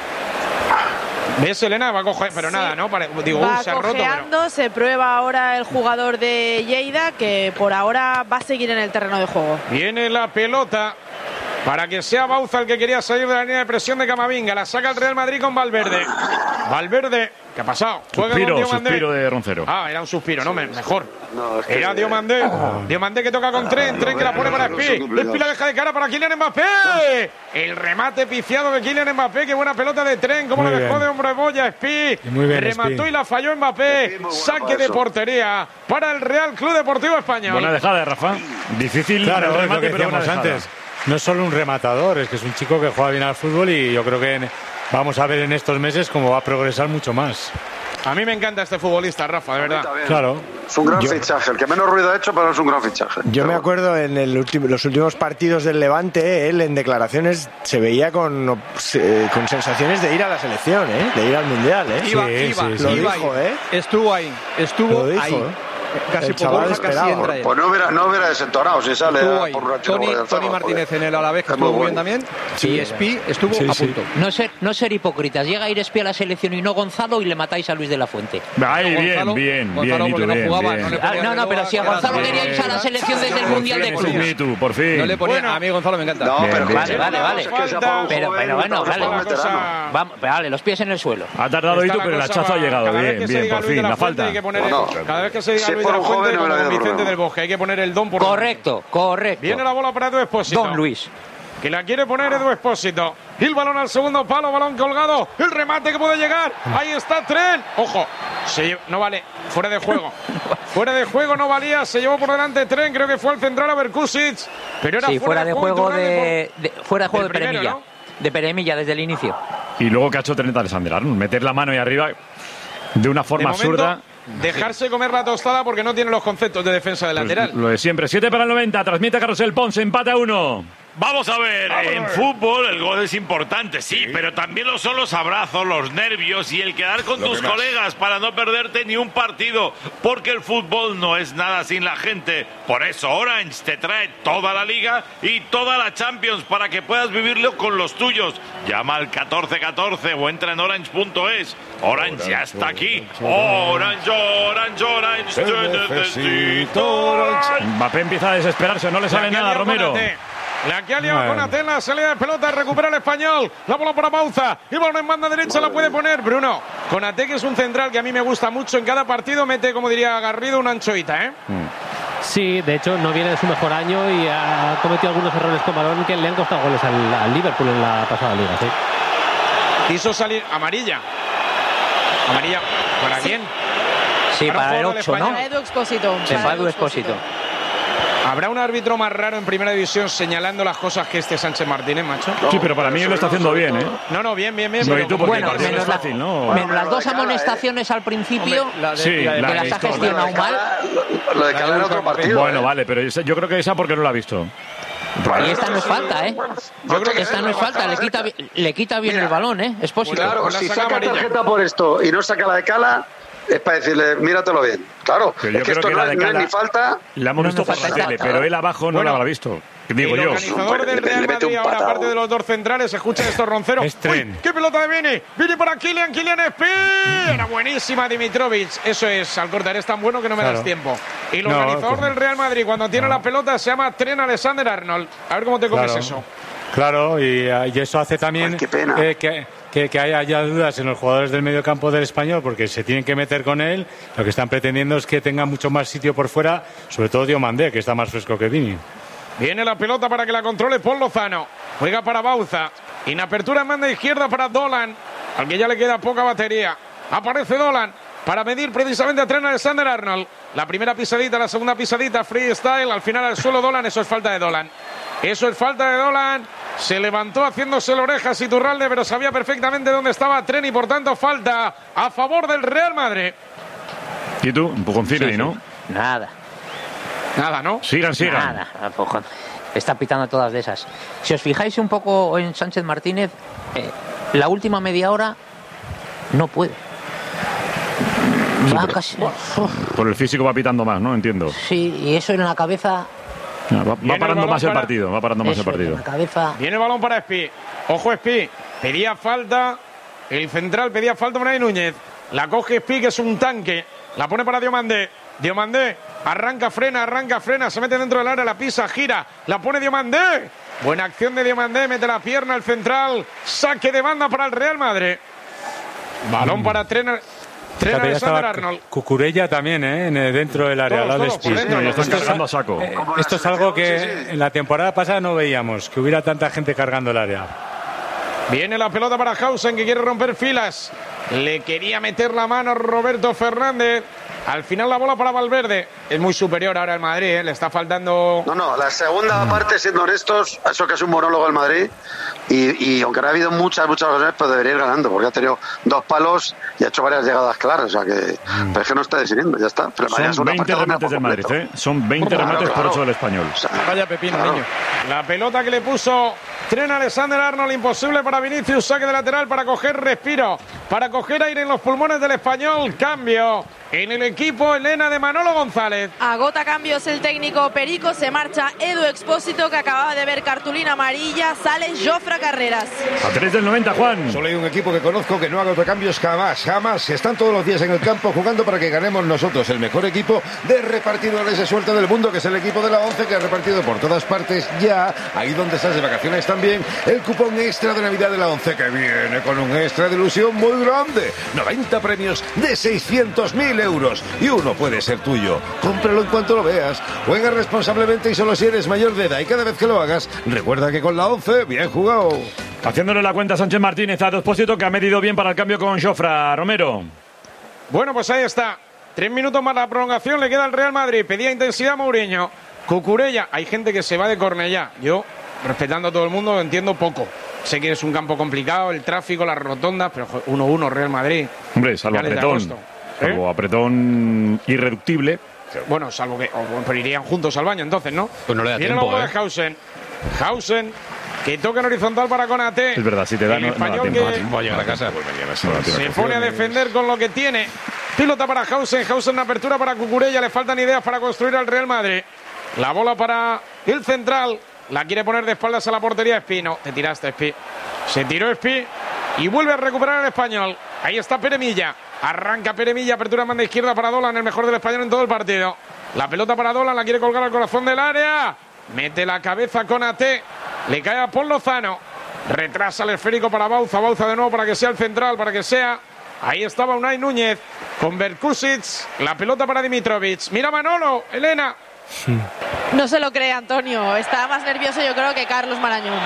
¿Ves, Elena? Va a coger, pero nada, ¿no? Digo, se ha roto. Pero... se prueba ahora el jugador de Lleida, que por ahora va a seguir en el terreno de juego. Viene la pelota para que sea Bauza el que quería salir de la línea de presión de Camavinga. La saca el Real Madrid con Valverde. Valverde, ¿qué ha pasado? Suspiro de Roncero. Era un suspiro, no, mejor. No, es que era Diomandé. Diomandé que toca con Trent que la pone para Spi. Spi la deja de cara para Kylian Mbappé. El remate piciado de Kylian Mbappé. Qué buena pelota de Trent. Cómo lo dejó de hombro de boya Spi. Remató y la falló Mbappé. Saque de portería para el Real Club Deportivo Español. Buena dejada, Rafa. Difícil, claro, el remate, pero buena antes. No es solo un rematador, es que es un chico que juega bien al fútbol y yo creo que vamos a ver en estos meses cómo va a progresar mucho más. A mí me encanta este futbolista, Rafa, de verdad. Claro. Es un gran fichaje, el que menos ruido ha hecho, pero es un gran fichaje. Yo me acuerdo en los últimos partidos del Levante, él en declaraciones se veía con sensaciones de ir a la selección, de ir al Mundial. Iba, lo dijo, Estuvo ahí. Casi por Borja, casi entra él. Pues no hubiera desentonado si sale por una Tony Martínez en el Alavés, que estuvo muy bien también. Y Spi estuvo a punto. No ser hipócritas. Llega a ir Spi a la selección y no Gonzalo y le matáis a Luis de la Fuente. Bien. Gonzalo porque no jugaba. No, pero si a Gonzalo quería irse a la selección desde el Mundial de Clubes. Por fin. No le ponía, a mí Gonzalo me encanta. No, pero vale. Pero bueno, vale, los pies en el suelo. Ha tardado Itu, pero el hachazo ha llegado. Bien, por fin. La falta. Cada vez que se diga Luis de la Fuente, como Vicente del Bosque, hay que poner el don por Correcto. Viene la bola para Edu Expósito. Don Luis. Que la quiere poner Edu Expósito. Y el balón al segundo palo, balón colgado. El remate que puede llegar. Ahí está Trent. Ojo, no vale. Fuera de juego. Fuera de juego no valía. Se llevó por delante Trent. Creo que fue al central a Berkusic. Pero era fuera de juego de Peremilla. ¿No? De Peremilla desde el inicio. Y luego que ha hecho Trent Alexander-Arnold. Meter la mano ahí arriba de una forma absurda. Dejarse comer la tostada porque no tiene los conceptos de defensa del lateral. Lo de siempre. 7 para el 90. Transmite Carrusel Ponce. Empate a 1. Vamos a ver, en fútbol el gol es importante, sí, pero también lo son los abrazos, los nervios y el quedar con tus colegas para no perderte ni un partido, porque el fútbol no es nada sin la gente. Por eso Orange te trae toda la Liga y toda la Champions para que puedas vivirlo con los tuyos. Llama al 1414 o entra en orange.es. Orange ya está aquí. Orange, Orange, Orange, te necesito. Mbappé empieza a desesperarse, no le sale nada, Romero. La que ha liado Konaté en la salida de pelota, recupera el español, la bola para Bauza, y balón en banda derecha la puede poner Bruno. Konaté, que es un central que a mí me gusta mucho, en cada partido mete, como diría Garrido, una anchoita, ¿eh? Sí, de hecho no viene de su mejor año y ha cometido algunos errores con balón que le han costado goles al Liverpool en la pasada liga, sí. Quiso salir amarilla. ¿Amarilla para quién? Sí, para el 8, ¿no? Para Edu Expósito. Para Edu Expósito. ¿Habrá un árbitro más raro en Primera División señalando las cosas que este Sánchez Martínez, macho? Sí, pero para mí lo está haciendo bien, ¿eh? No, bien. Bueno, menos las dos amonestaciones al principio, que las ha gestionado mal. Lo de Cala en otro partido. Bueno, vale, pero yo creo que esa porque no la ha visto. Y esta no es falta, ¿eh? Yo creo que esta no es falta, le quita bien el balón, ¿eh? Expósito. Claro, si saca tarjeta por esto y no saca la de Cala, es para decirle, míratelo bien. Claro, pero es que esto no es ni falta. La hemos visto por la tele, pero él abajo no la habrá visto. Digo yo. El organizador del Real Madrid, ahora aparte de los dos centrales, escucha estos ronceros. ¡Uy, qué pelota de Vini! ¡Vini para Kylian Spee! Era buenísima Dimitrovic. Eso es, Alcorta, eres tan bueno que no me das tiempo. Y el organizador del Real Madrid, cuando tiene la pelota, se llama Trent Alexander-Arnold. A ver cómo te comes eso. Claro, y eso hace también que haya dudas en los jugadores del medio campo del Español, porque se tienen que meter con él. Lo que están pretendiendo es que tenga mucho más sitio por fuera, sobre todo Diomandé, que está más fresco que Vini. Viene la pelota para que la controle Paul Lozano. Juega para Bauza. En apertura en banda izquierda para Dolan, al que ya le queda poca batería. Aparece Dolan para medir precisamente a Trent Alexander-Arnold. La primera pisadita, la segunda pisadita, freestyle. Al final al suelo Dolan, eso es falta de Dolan. Eso es falta de Dolan. Se levantó haciéndose la oreja Iturralde, pero sabía perfectamente dónde estaba Trent y por tanto falta a favor del Real Madrid. ¿Y tú? Un poco en ¿no? Nada, ¿no? Sigan. Nada, está pitando todas de esas. Si os fijáis un poco en Sánchez Martínez, la última media hora no puede. Va casi... Por el físico va pitando más, ¿no? Entiendo. Sí, y eso en la cabeza... Va parando más el partido, La cabeza... Viene el balón para Espí. Ojo, Espí. Pedía falta. El central pedía falta para Núñez. La coge Espí, que es un tanque. La pone para Diomandé. Diomandé arranca, frena. Se mete dentro del área, la pisa, gira. La pone Diomandé. Buena acción de Diomandé. Mete la pierna al central. Saque de banda para el Real Madrid. Balón para Trent Alexander-Arnold. Cucurella también, dentro del área. Esto es algo que en la temporada pasada no veíamos, que hubiera tanta gente cargando el área. Viene la pelota para Hausen, que quiere romper filas. Le quería meter la mano Roberto Fernández. Al final la bola para Valverde. Es muy superior ahora el Madrid, le está faltando... No, la segunda parte, siendo honestos, eso que es un monólogo el Madrid, y aunque no ha habido muchas ocasiones, pues debería ir ganando, porque ha tenido 2 palos y ha hecho varias llegadas claras, o sea que... Pero es que no está definiendo, ya está. Pero son 20 remates del Madrid, Son 20 remates por 8 del Español. O sea, vaya pepino, niño. La pelota que le puso Trent Alexander-Arnold, imposible para Vinicius, saque de lateral para coger respiro, para coger aire en los pulmones del Español. Cambio en el equipo, Elena, de Manolo González. Agota cambios el técnico Perico, se marcha Edu Expósito, que acababa de ver cartulina amarilla, sale Jofre Carreras. A 3 del 90, Juan. Solo hay un equipo que conozco que no agota cambios jamás. Están todos los días en el campo jugando para que ganemos nosotros, el mejor equipo de repartidores de suelta del mundo, que es el equipo de la ONCE, que ha repartido por todas partes ya, ahí donde estás de vacaciones también, el cupón extra de Navidad de la ONCE, que viene con un extra de ilusión muy grande. 90 premios de 600.000 euros y uno puede ser tuyo. Cómpralo en cuanto lo veas. Juega responsablemente y solo si eres mayor de edad, y cada vez que lo hagas, recuerda que con la ONCE, bien jugado. Haciéndole la cuenta a Sánchez Martínez a Expósito, que ha medido bien para el cambio con Jofre. Romero. Bueno, pues ahí está. 3 minutos más la prolongación, le queda al Real Madrid. Pedía intensidad Mourinho. Cucurella, hay gente que se va de Cornellá. Yo, respetando a todo el mundo, lo entiendo poco. Sé que es un campo complicado, el tráfico, las rotondas, pero 1-1 Real Madrid. Hombre, salvo apretón. Salvo apretón irreductible. Bueno, salvo que pero irían juntos al baño entonces, ¿no? Pues no le da tiempo. Viene la bola de Hausen. Hausen, que toca en horizontal para Konaté. Es verdad, si te da no da tiempo. Voy a llegar a casa. Se pone a defender con lo que tiene. Pilota para Hausen. Hausen una apertura para Cucurella. Le faltan ideas para construir al Real Madrid. La bola para el central. La quiere poner de espaldas a la portería Espino. Te tiraste, Espi. Se tiró Espi y vuelve a recuperar el Español. Ahí está Peremilla. Arranca Peremilla. Apertura en banda izquierda para Dolan. El mejor del Español en todo el partido. La pelota para Dolan. La quiere colgar al corazón del área. Mete la cabeza con AT. Le cae a Paul Lozano. Retrasa el esférico para Bauza. Bauza de nuevo para que sea el central. Para que sea. Ahí estaba Unai Núñez con Berkusic. La pelota para Dimitrovic. Mira Manolo. Elena. No se lo cree Antonio, está más nervioso yo creo que Carlos Marañón.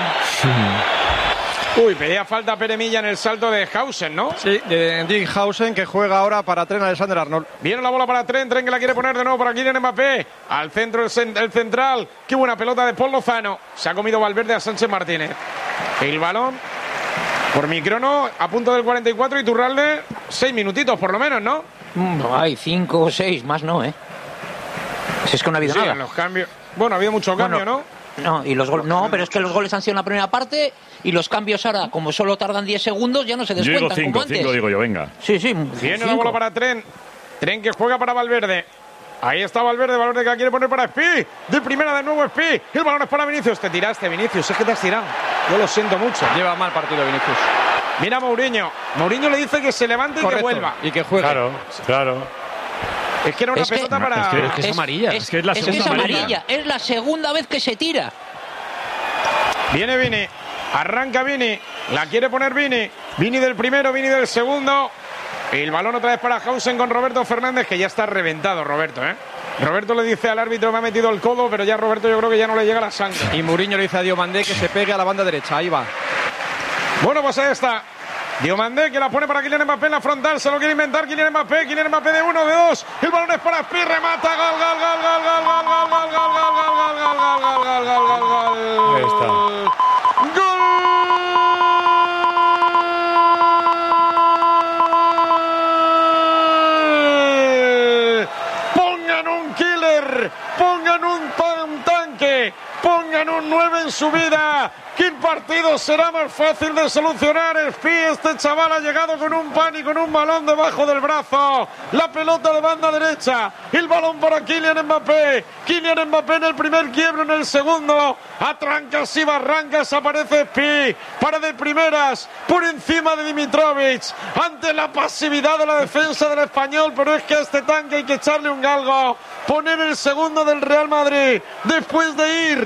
Uy, pedía falta Peremilla en el salto de Hausen, ¿no? Sí, de Dick Hausen, que juega ahora para Trent Alexander-Arnold. Viene la bola para Trent que la quiere poner de nuevo para Kylian Mbappé. Al centro el central. Qué buena pelota de Paul Lozano. Se ha comido Valverde a Sánchez Martínez. El balón por microno a punto del 44 y Turralde 6 minutitos por lo menos, ¿no? No hay 5 o 6, más no, ¿eh? Si es que no ha habido nada. En los cambios. Bueno, ha habido mucho cambio, ¿no? No, y los goles, no, pero es que los goles han sido en la primera parte y los cambios ahora, como solo tardan 10 segundos, ya no se descuentan. Yo digo 5 digo yo, venga. Sí, sí. Viene la bola para Trent. Trent que juega para Valverde. Ahí está Valverde que la quiere poner para Espi. De primera de nuevo Espi. El balón es para Vinicius. Te tiraste, Vinicius. Es que te has tirado. Yo lo siento mucho. Lleva mal partido Vinicius. Mira a Mourinho. Mourinho le dice que se levante y que vuelva. Y que juegue. Claro. Es que era una pelota para... Es que es amarilla. Es que es la segunda amarilla. Es la segunda vez que se tira. Viene Vini. Arranca Vini. La quiere poner Vini. Vini del primero, Vini del segundo. El balón otra vez para Hausen con Roberto Fernández, que ya está reventado Roberto, ¿eh? Roberto le dice al árbitro, me ha metido el codo, pero ya Roberto yo creo que ya no le llega la sangre. Y Mourinho le dice a Diomandé que se pegue a la banda derecha. Ahí va. Bueno, pues ahí está. Diomandé que la pone para Kylian Mbappé en la frontal, se lo quiere inventar Kylian Mbappé de 1, de 2, el balón es para Spi, remata, gol. Ahí está. ¡Gol! Pongan un killer, pongan un tanque, pongan un 9 en su vida. ¿Qué partido será más fácil de solucionar? Spi, este chaval ha llegado con un pan y con un balón debajo del brazo. La pelota de banda derecha. El balón para Kylian Mbappé. Kylian Mbappé en el primer quiebro, en el segundo. A trancas y barrancas aparece Spi. Para de primeras, por encima de Dimitrovic. Ante la pasividad de la defensa del Español. Pero es que a este tanque hay que echarle un galgo. Poner el segundo del Real Madrid. Después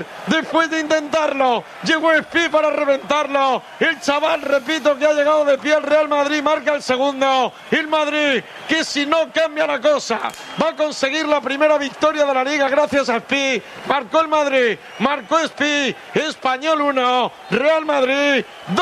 de intentarlo. Llegó Spi para reventarlo. El chaval, repito, que ha llegado de pie al Real Madrid, marca el segundo. El Madrid, que si no cambia la cosa, va a conseguir la primera victoria de la Liga gracias a Spi. Marcó el Madrid, marcó Spi. Español 1, Real Madrid 2.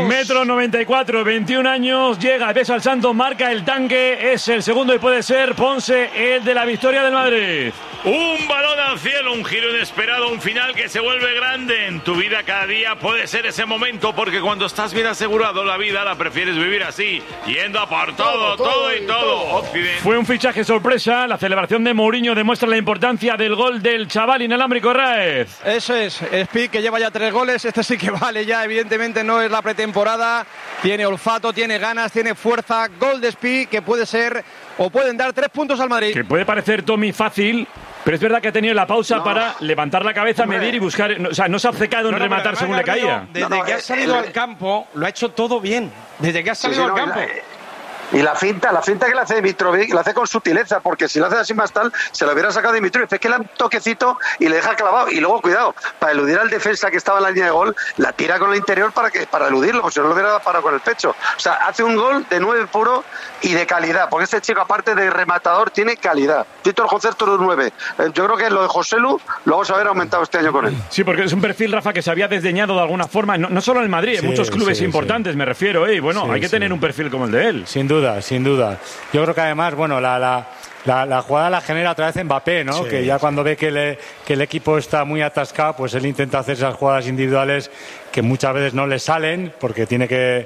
1,94 m, 21 años, llega de al Santos, marca el tanque, es el segundo y puede ser Ponce el de la victoria del Madrid. Un balón al cielo, un giro inesperado, un final que se vuelve grande. En tu vida cada día puede ser ese momento, porque cuando estás bien asegurado la vida la prefieres vivir así, yendo a por todo. Occidente. Fue un fichaje sorpresa, la celebración de Mourinho demuestra la importancia del gol del chaval inalámbrico Raez. Eso es, Spi, que lleva ya 3 goles, este sí que vale ya, evidentemente no es la pretemporada, tiene olfato, tiene ganas, tiene fuerza, gol de Spi que puede ser, o pueden dar 3 puntos al Madrid. Que puede parecer, Tommy, fácil, pero es verdad que ha tenido la pausa para levantar la cabeza, medir y buscar. O sea, no se ha obcecado en rematar según le caía. Desde que ha salido al campo, lo ha hecho todo bien. Desde que ha salido al campo. Y la finta que le hace Dimitrovic, la hace con sutileza, porque si lo hace así más tal, se lo hubiera sacado Dimitrovic. Es que le da un toquecito y le deja clavado. Y luego, cuidado, para eludir al defensa que estaba en la línea de gol, la tira con el interior para eludirlo, porque si no lo hubiera parado con el pecho. O sea, hace un gol de 9 puro y de calidad, porque este chico, aparte de rematador, tiene calidad. Tito el concepto de un 9. Yo creo que lo de Joselu lo vamos a ver aumentado este año con él. Sí, porque es un perfil, Rafa, que se había desdeñado de alguna forma, no solo en el Madrid, en muchos clubes importantes, me refiero, y bueno, hay que tener un perfil como el de él. Sin duda. Yo creo que además, bueno, la jugada la genera otra vez Mbappé, ¿no? Que ya cuando ve que el equipo está muy atascado, pues él intenta hacer esas jugadas individuales que muchas veces no le salen, porque tiene que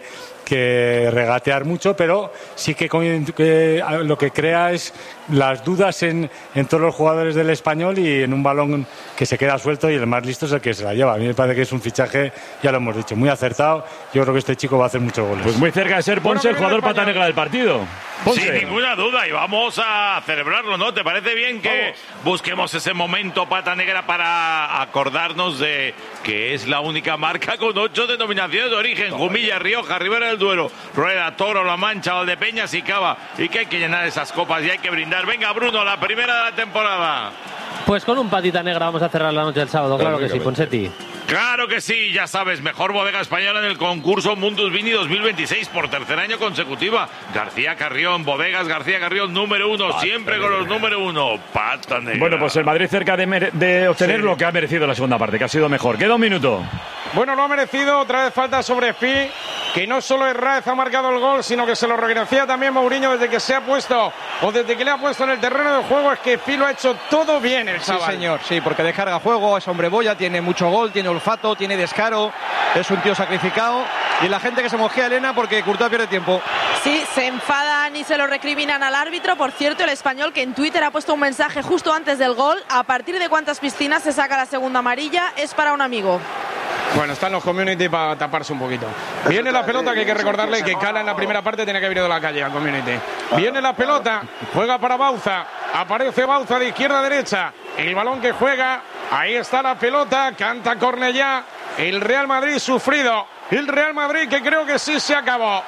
que regatear mucho, pero sí que lo que crea es las dudas en todos los jugadores del Español y en un balón que se queda suelto y el más listo es el que se la lleva. A mí me parece que es un fichaje, ya lo hemos dicho, muy acertado. Yo creo que este chico va a hacer muchos goles. Pues muy cerca de ser Ponce el jugador pata negra del partido. Ponce. Sin ninguna duda, y vamos a celebrarlo, ¿no? ¿Te parece bien que busquemos ese momento pata negra para acordarnos de que es la única marca con 8 denominaciones de origen? Jumilla, Rioja, Ribera del Duero, Rueda, Toro, La Mancha, Valdepeñas y Cava. Y que hay que llenar esas copas y hay que brindar. Venga, Bruno, la primera de la temporada. Pues con un patita negra vamos a cerrar la noche del sábado, claro que sí, Ponseti. Claro que sí, ya sabes, mejor bodega española en el concurso Mundus Vini 2026 por tercer año consecutiva. García Carrión, bodegas García Carrión, número 1, siempre con los número 1. Pata negra. Bueno, pues el Madrid cerca de obtener lo que ha merecido la segunda parte, que ha sido mejor. Queda un minuto. Bueno, lo ha merecido, otra vez falta sobre Spi, que no solo Herráez ha marcado el gol, sino que se lo reconocía también Mourinho desde que se ha puesto, o desde que le ha puesto en el terreno de juego, es que Spi lo ha hecho todo bien, el chaval. Sí, señor, sí, porque descarga juego, es hombre boya, tiene mucho gol, tiene olfato, tiene descaro, es un tío sacrificado, y la gente que se mosquea Elena porque Courtois pierde tiempo. Sí, se enfadan y se lo recriminan al árbitro. Por cierto, el español que en Twitter ha puesto un mensaje justo antes del gol: a partir de cuántas piscinas se saca la segunda amarilla, es para un amigo. Bueno, están los community para taparse un poquito. Viene la pelota, que hay que recordarle que Cala en la primera parte tiene que haber ido a la calle al community. Viene la pelota, juega para Bauza, aparece Bauza de izquierda a derecha, el balón que juega, ahí está la pelota, canta Cornellá, el Real Madrid sufrido, el Real Madrid que creo que sí se acabó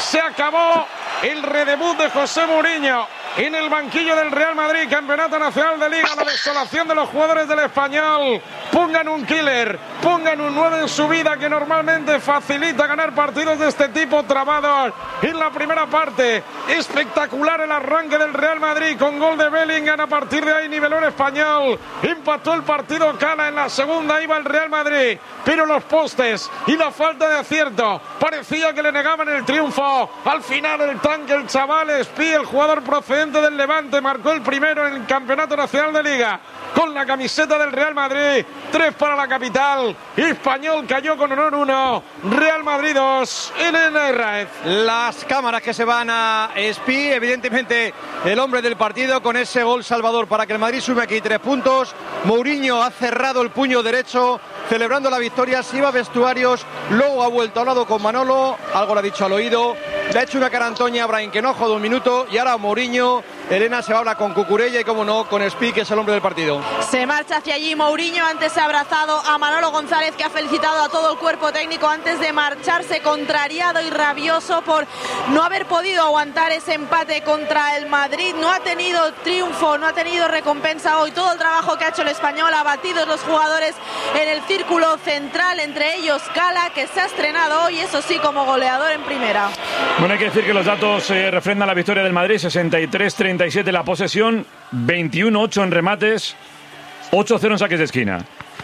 el redebut de José Mourinho en el banquillo del Real Madrid, Campeonato Nacional de Liga, la desolación de los jugadores del Español. Pongan un killer, pongan un 9 en su vida, que normalmente facilita ganar partidos de este tipo trabados. En la primera parte, espectacular el arranque del Real Madrid con gol de Bellingham. A partir de ahí niveló el Español, empató el partido Cala. En la segunda iba el Real Madrid, pero los postes y la falta de acierto parecía que le negaban el triunfo. Al final el tanque, el chaval Spi, el jugador procedente del Levante, marcó el primero en el Campeonato Nacional de Liga con la camiseta del Real Madrid. 3 para la capital. Español cayó con honor 1, Real Madrid 2, Elena Herráez. Las cámaras que se van a Spi, evidentemente el hombre del partido con ese gol salvador para que el Madrid sume aquí 3 puntos. Mourinho ha cerrado el puño derecho celebrando la victoria, se iba a vestuarios, luego ha vuelto al lado con Manolo, algo le ha dicho al oído, le ha hecho una cara a Antoña a Brahim Quenojo de un minuto, y ahora Mourinho. Elena se va a hablar con Cucurella y, como no, con Spi, que es el hombre del partido. Se marcha hacia allí Mourinho. Antes se ha abrazado a Manolo González, que ha felicitado a todo el cuerpo técnico antes de marcharse, contrariado y rabioso por no haber podido aguantar ese empate contra el Madrid. No ha tenido triunfo, no ha tenido recompensa hoy. Todo el trabajo que ha hecho el Español, abatidos los jugadores en el círculo central, entre ellos Cala, que se ha estrenado hoy, eso sí, como goleador en primera. Bueno, hay que decir que los datos refrendan la victoria del Madrid: 63-37 la posesión, 21-8 en remates, 8-0 en saques de esquina.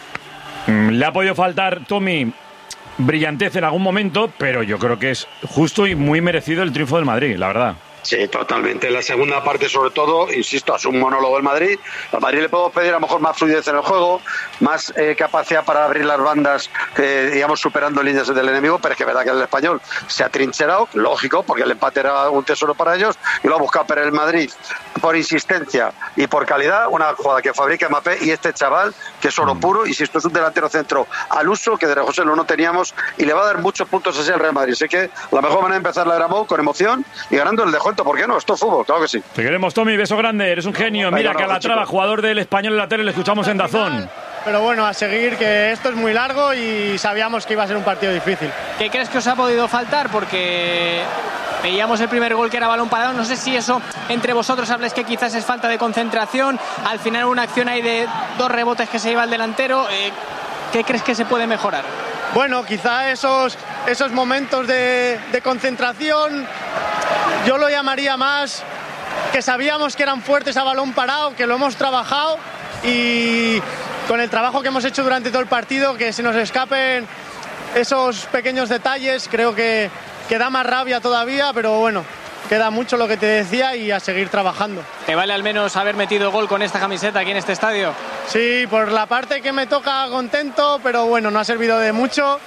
Le ha podido faltar, Tommy, brillantez en algún momento, pero yo creo que es justo y muy merecido el triunfo del Madrid, la verdad. Sí, totalmente. En la segunda parte, sobre todo, insisto, es un monólogo del Madrid. Al Madrid le podemos pedir a lo mejor más fluidez en el juego, más capacidad para abrir las bandas, digamos, superando líneas del enemigo, pero es que es verdad que el Español se ha trincherado, lógico, porque el empate era un tesoro para ellos, y lo ha buscado, pero el Madrid, por insistencia y por calidad, una jugada que fabrica Mbappé, y este chaval, que es oro puro, insisto, es un delantero centro al uso, que de José no teníamos, y le va a dar muchos puntos así al Real Madrid. Así que la mejor manera de empezar la Gramou con emoción y ganando el descuento. ¿Por qué no? Esto es fútbol, claro que sí. Te queremos, Tommy, beso grande, eres un genio. Mira, Calatrava, jugador del Español en la tele, le escuchamos en Dazón. Pero bueno, a seguir, que esto es muy largo y sabíamos que iba a ser un partido difícil. ¿Qué crees que os ha podido faltar? Porque veíamos el primer gol que era balón parado. No sé si eso entre vosotros habléis que quizás es falta de concentración. Al final una acción ahí de 2 rebotes que se lleva el delantero. ¿Qué crees que se puede mejorar? Bueno, quizá esos momentos de concentración, yo lo llamaría más que sabíamos que eran fuertes a balón parado, que lo hemos trabajado, y con el trabajo que hemos hecho durante todo el partido, que se nos escapen esos pequeños detalles, creo que da más rabia todavía, pero bueno, queda mucho lo que te decía y a seguir trabajando. ¿Te vale al menos haber metido gol con esta camiseta aquí en este estadio? Sí, por la parte que me toca contento, pero bueno, no ha servido de mucho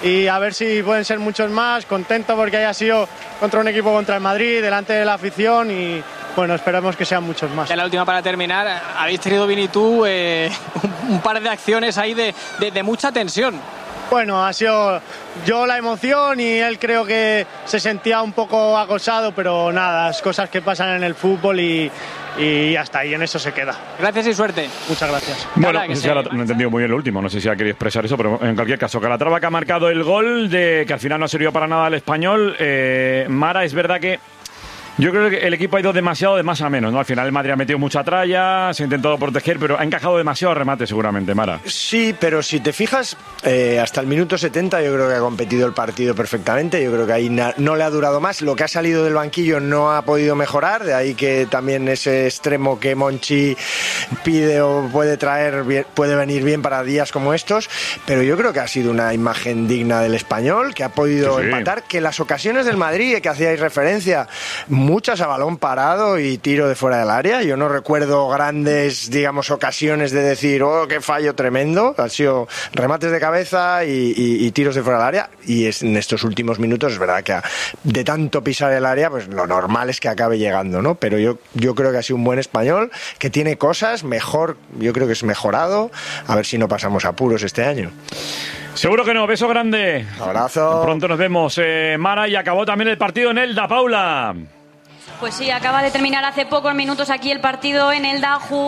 y a ver si pueden ser muchos más. Contento porque haya sido contra un equipo contra el Madrid, delante de la afición y bueno, esperamos que sean muchos más. Ya la última para terminar, habéis tenido, Vini, tú un par de acciones ahí de mucha tensión. Bueno, ha sido yo la emoción y él creo que se sentía un poco acosado, pero nada, las cosas que pasan en el fútbol y hasta ahí, en eso se queda. Gracias y suerte. Muchas gracias. Bueno, no he entendido muy bien lo último, no sé si ha querido expresar eso, pero en cualquier caso, Calatrava que ha marcado el gol, que al final no ha servido para nada al Español. Mara, es verdad que yo creo que el equipo ha ido demasiado de más a menos, ¿no? Al final el Madrid ha metido mucha tralla, se ha intentado proteger, pero ha encajado demasiado remate seguramente, Mara. Sí, pero si te fijas, hasta el minuto 70 yo creo que ha competido el partido perfectamente, yo creo que ahí no le ha durado más, lo que ha salido del banquillo no ha podido mejorar, de ahí que también ese extremo que Monchi pide o puede traer, puede venir bien para días como estos, pero yo creo que ha sido una imagen digna del Español, que ha podido empatar, que las ocasiones del Madrid, que hacíais referencia, muchas a balón parado y tiro de fuera del área. Yo no recuerdo grandes, digamos, ocasiones de decir, oh, qué fallo tremendo. Han sido remates de cabeza y tiros de fuera del área. Y en estos últimos minutos es verdad que de tanto pisar el área, pues lo normal es que acabe llegando, ¿no? Pero yo creo que ha sido un buen Español, que tiene cosas mejor, yo creo que es mejorado. A ver si no pasamos apuros este año. Seguro que no, beso grande. Abrazo. Pronto nos vemos, Mara, y acabó también el partido en Elda, Paula. Pues sí, acaba de terminar hace pocos minutos aquí el partido en Elda.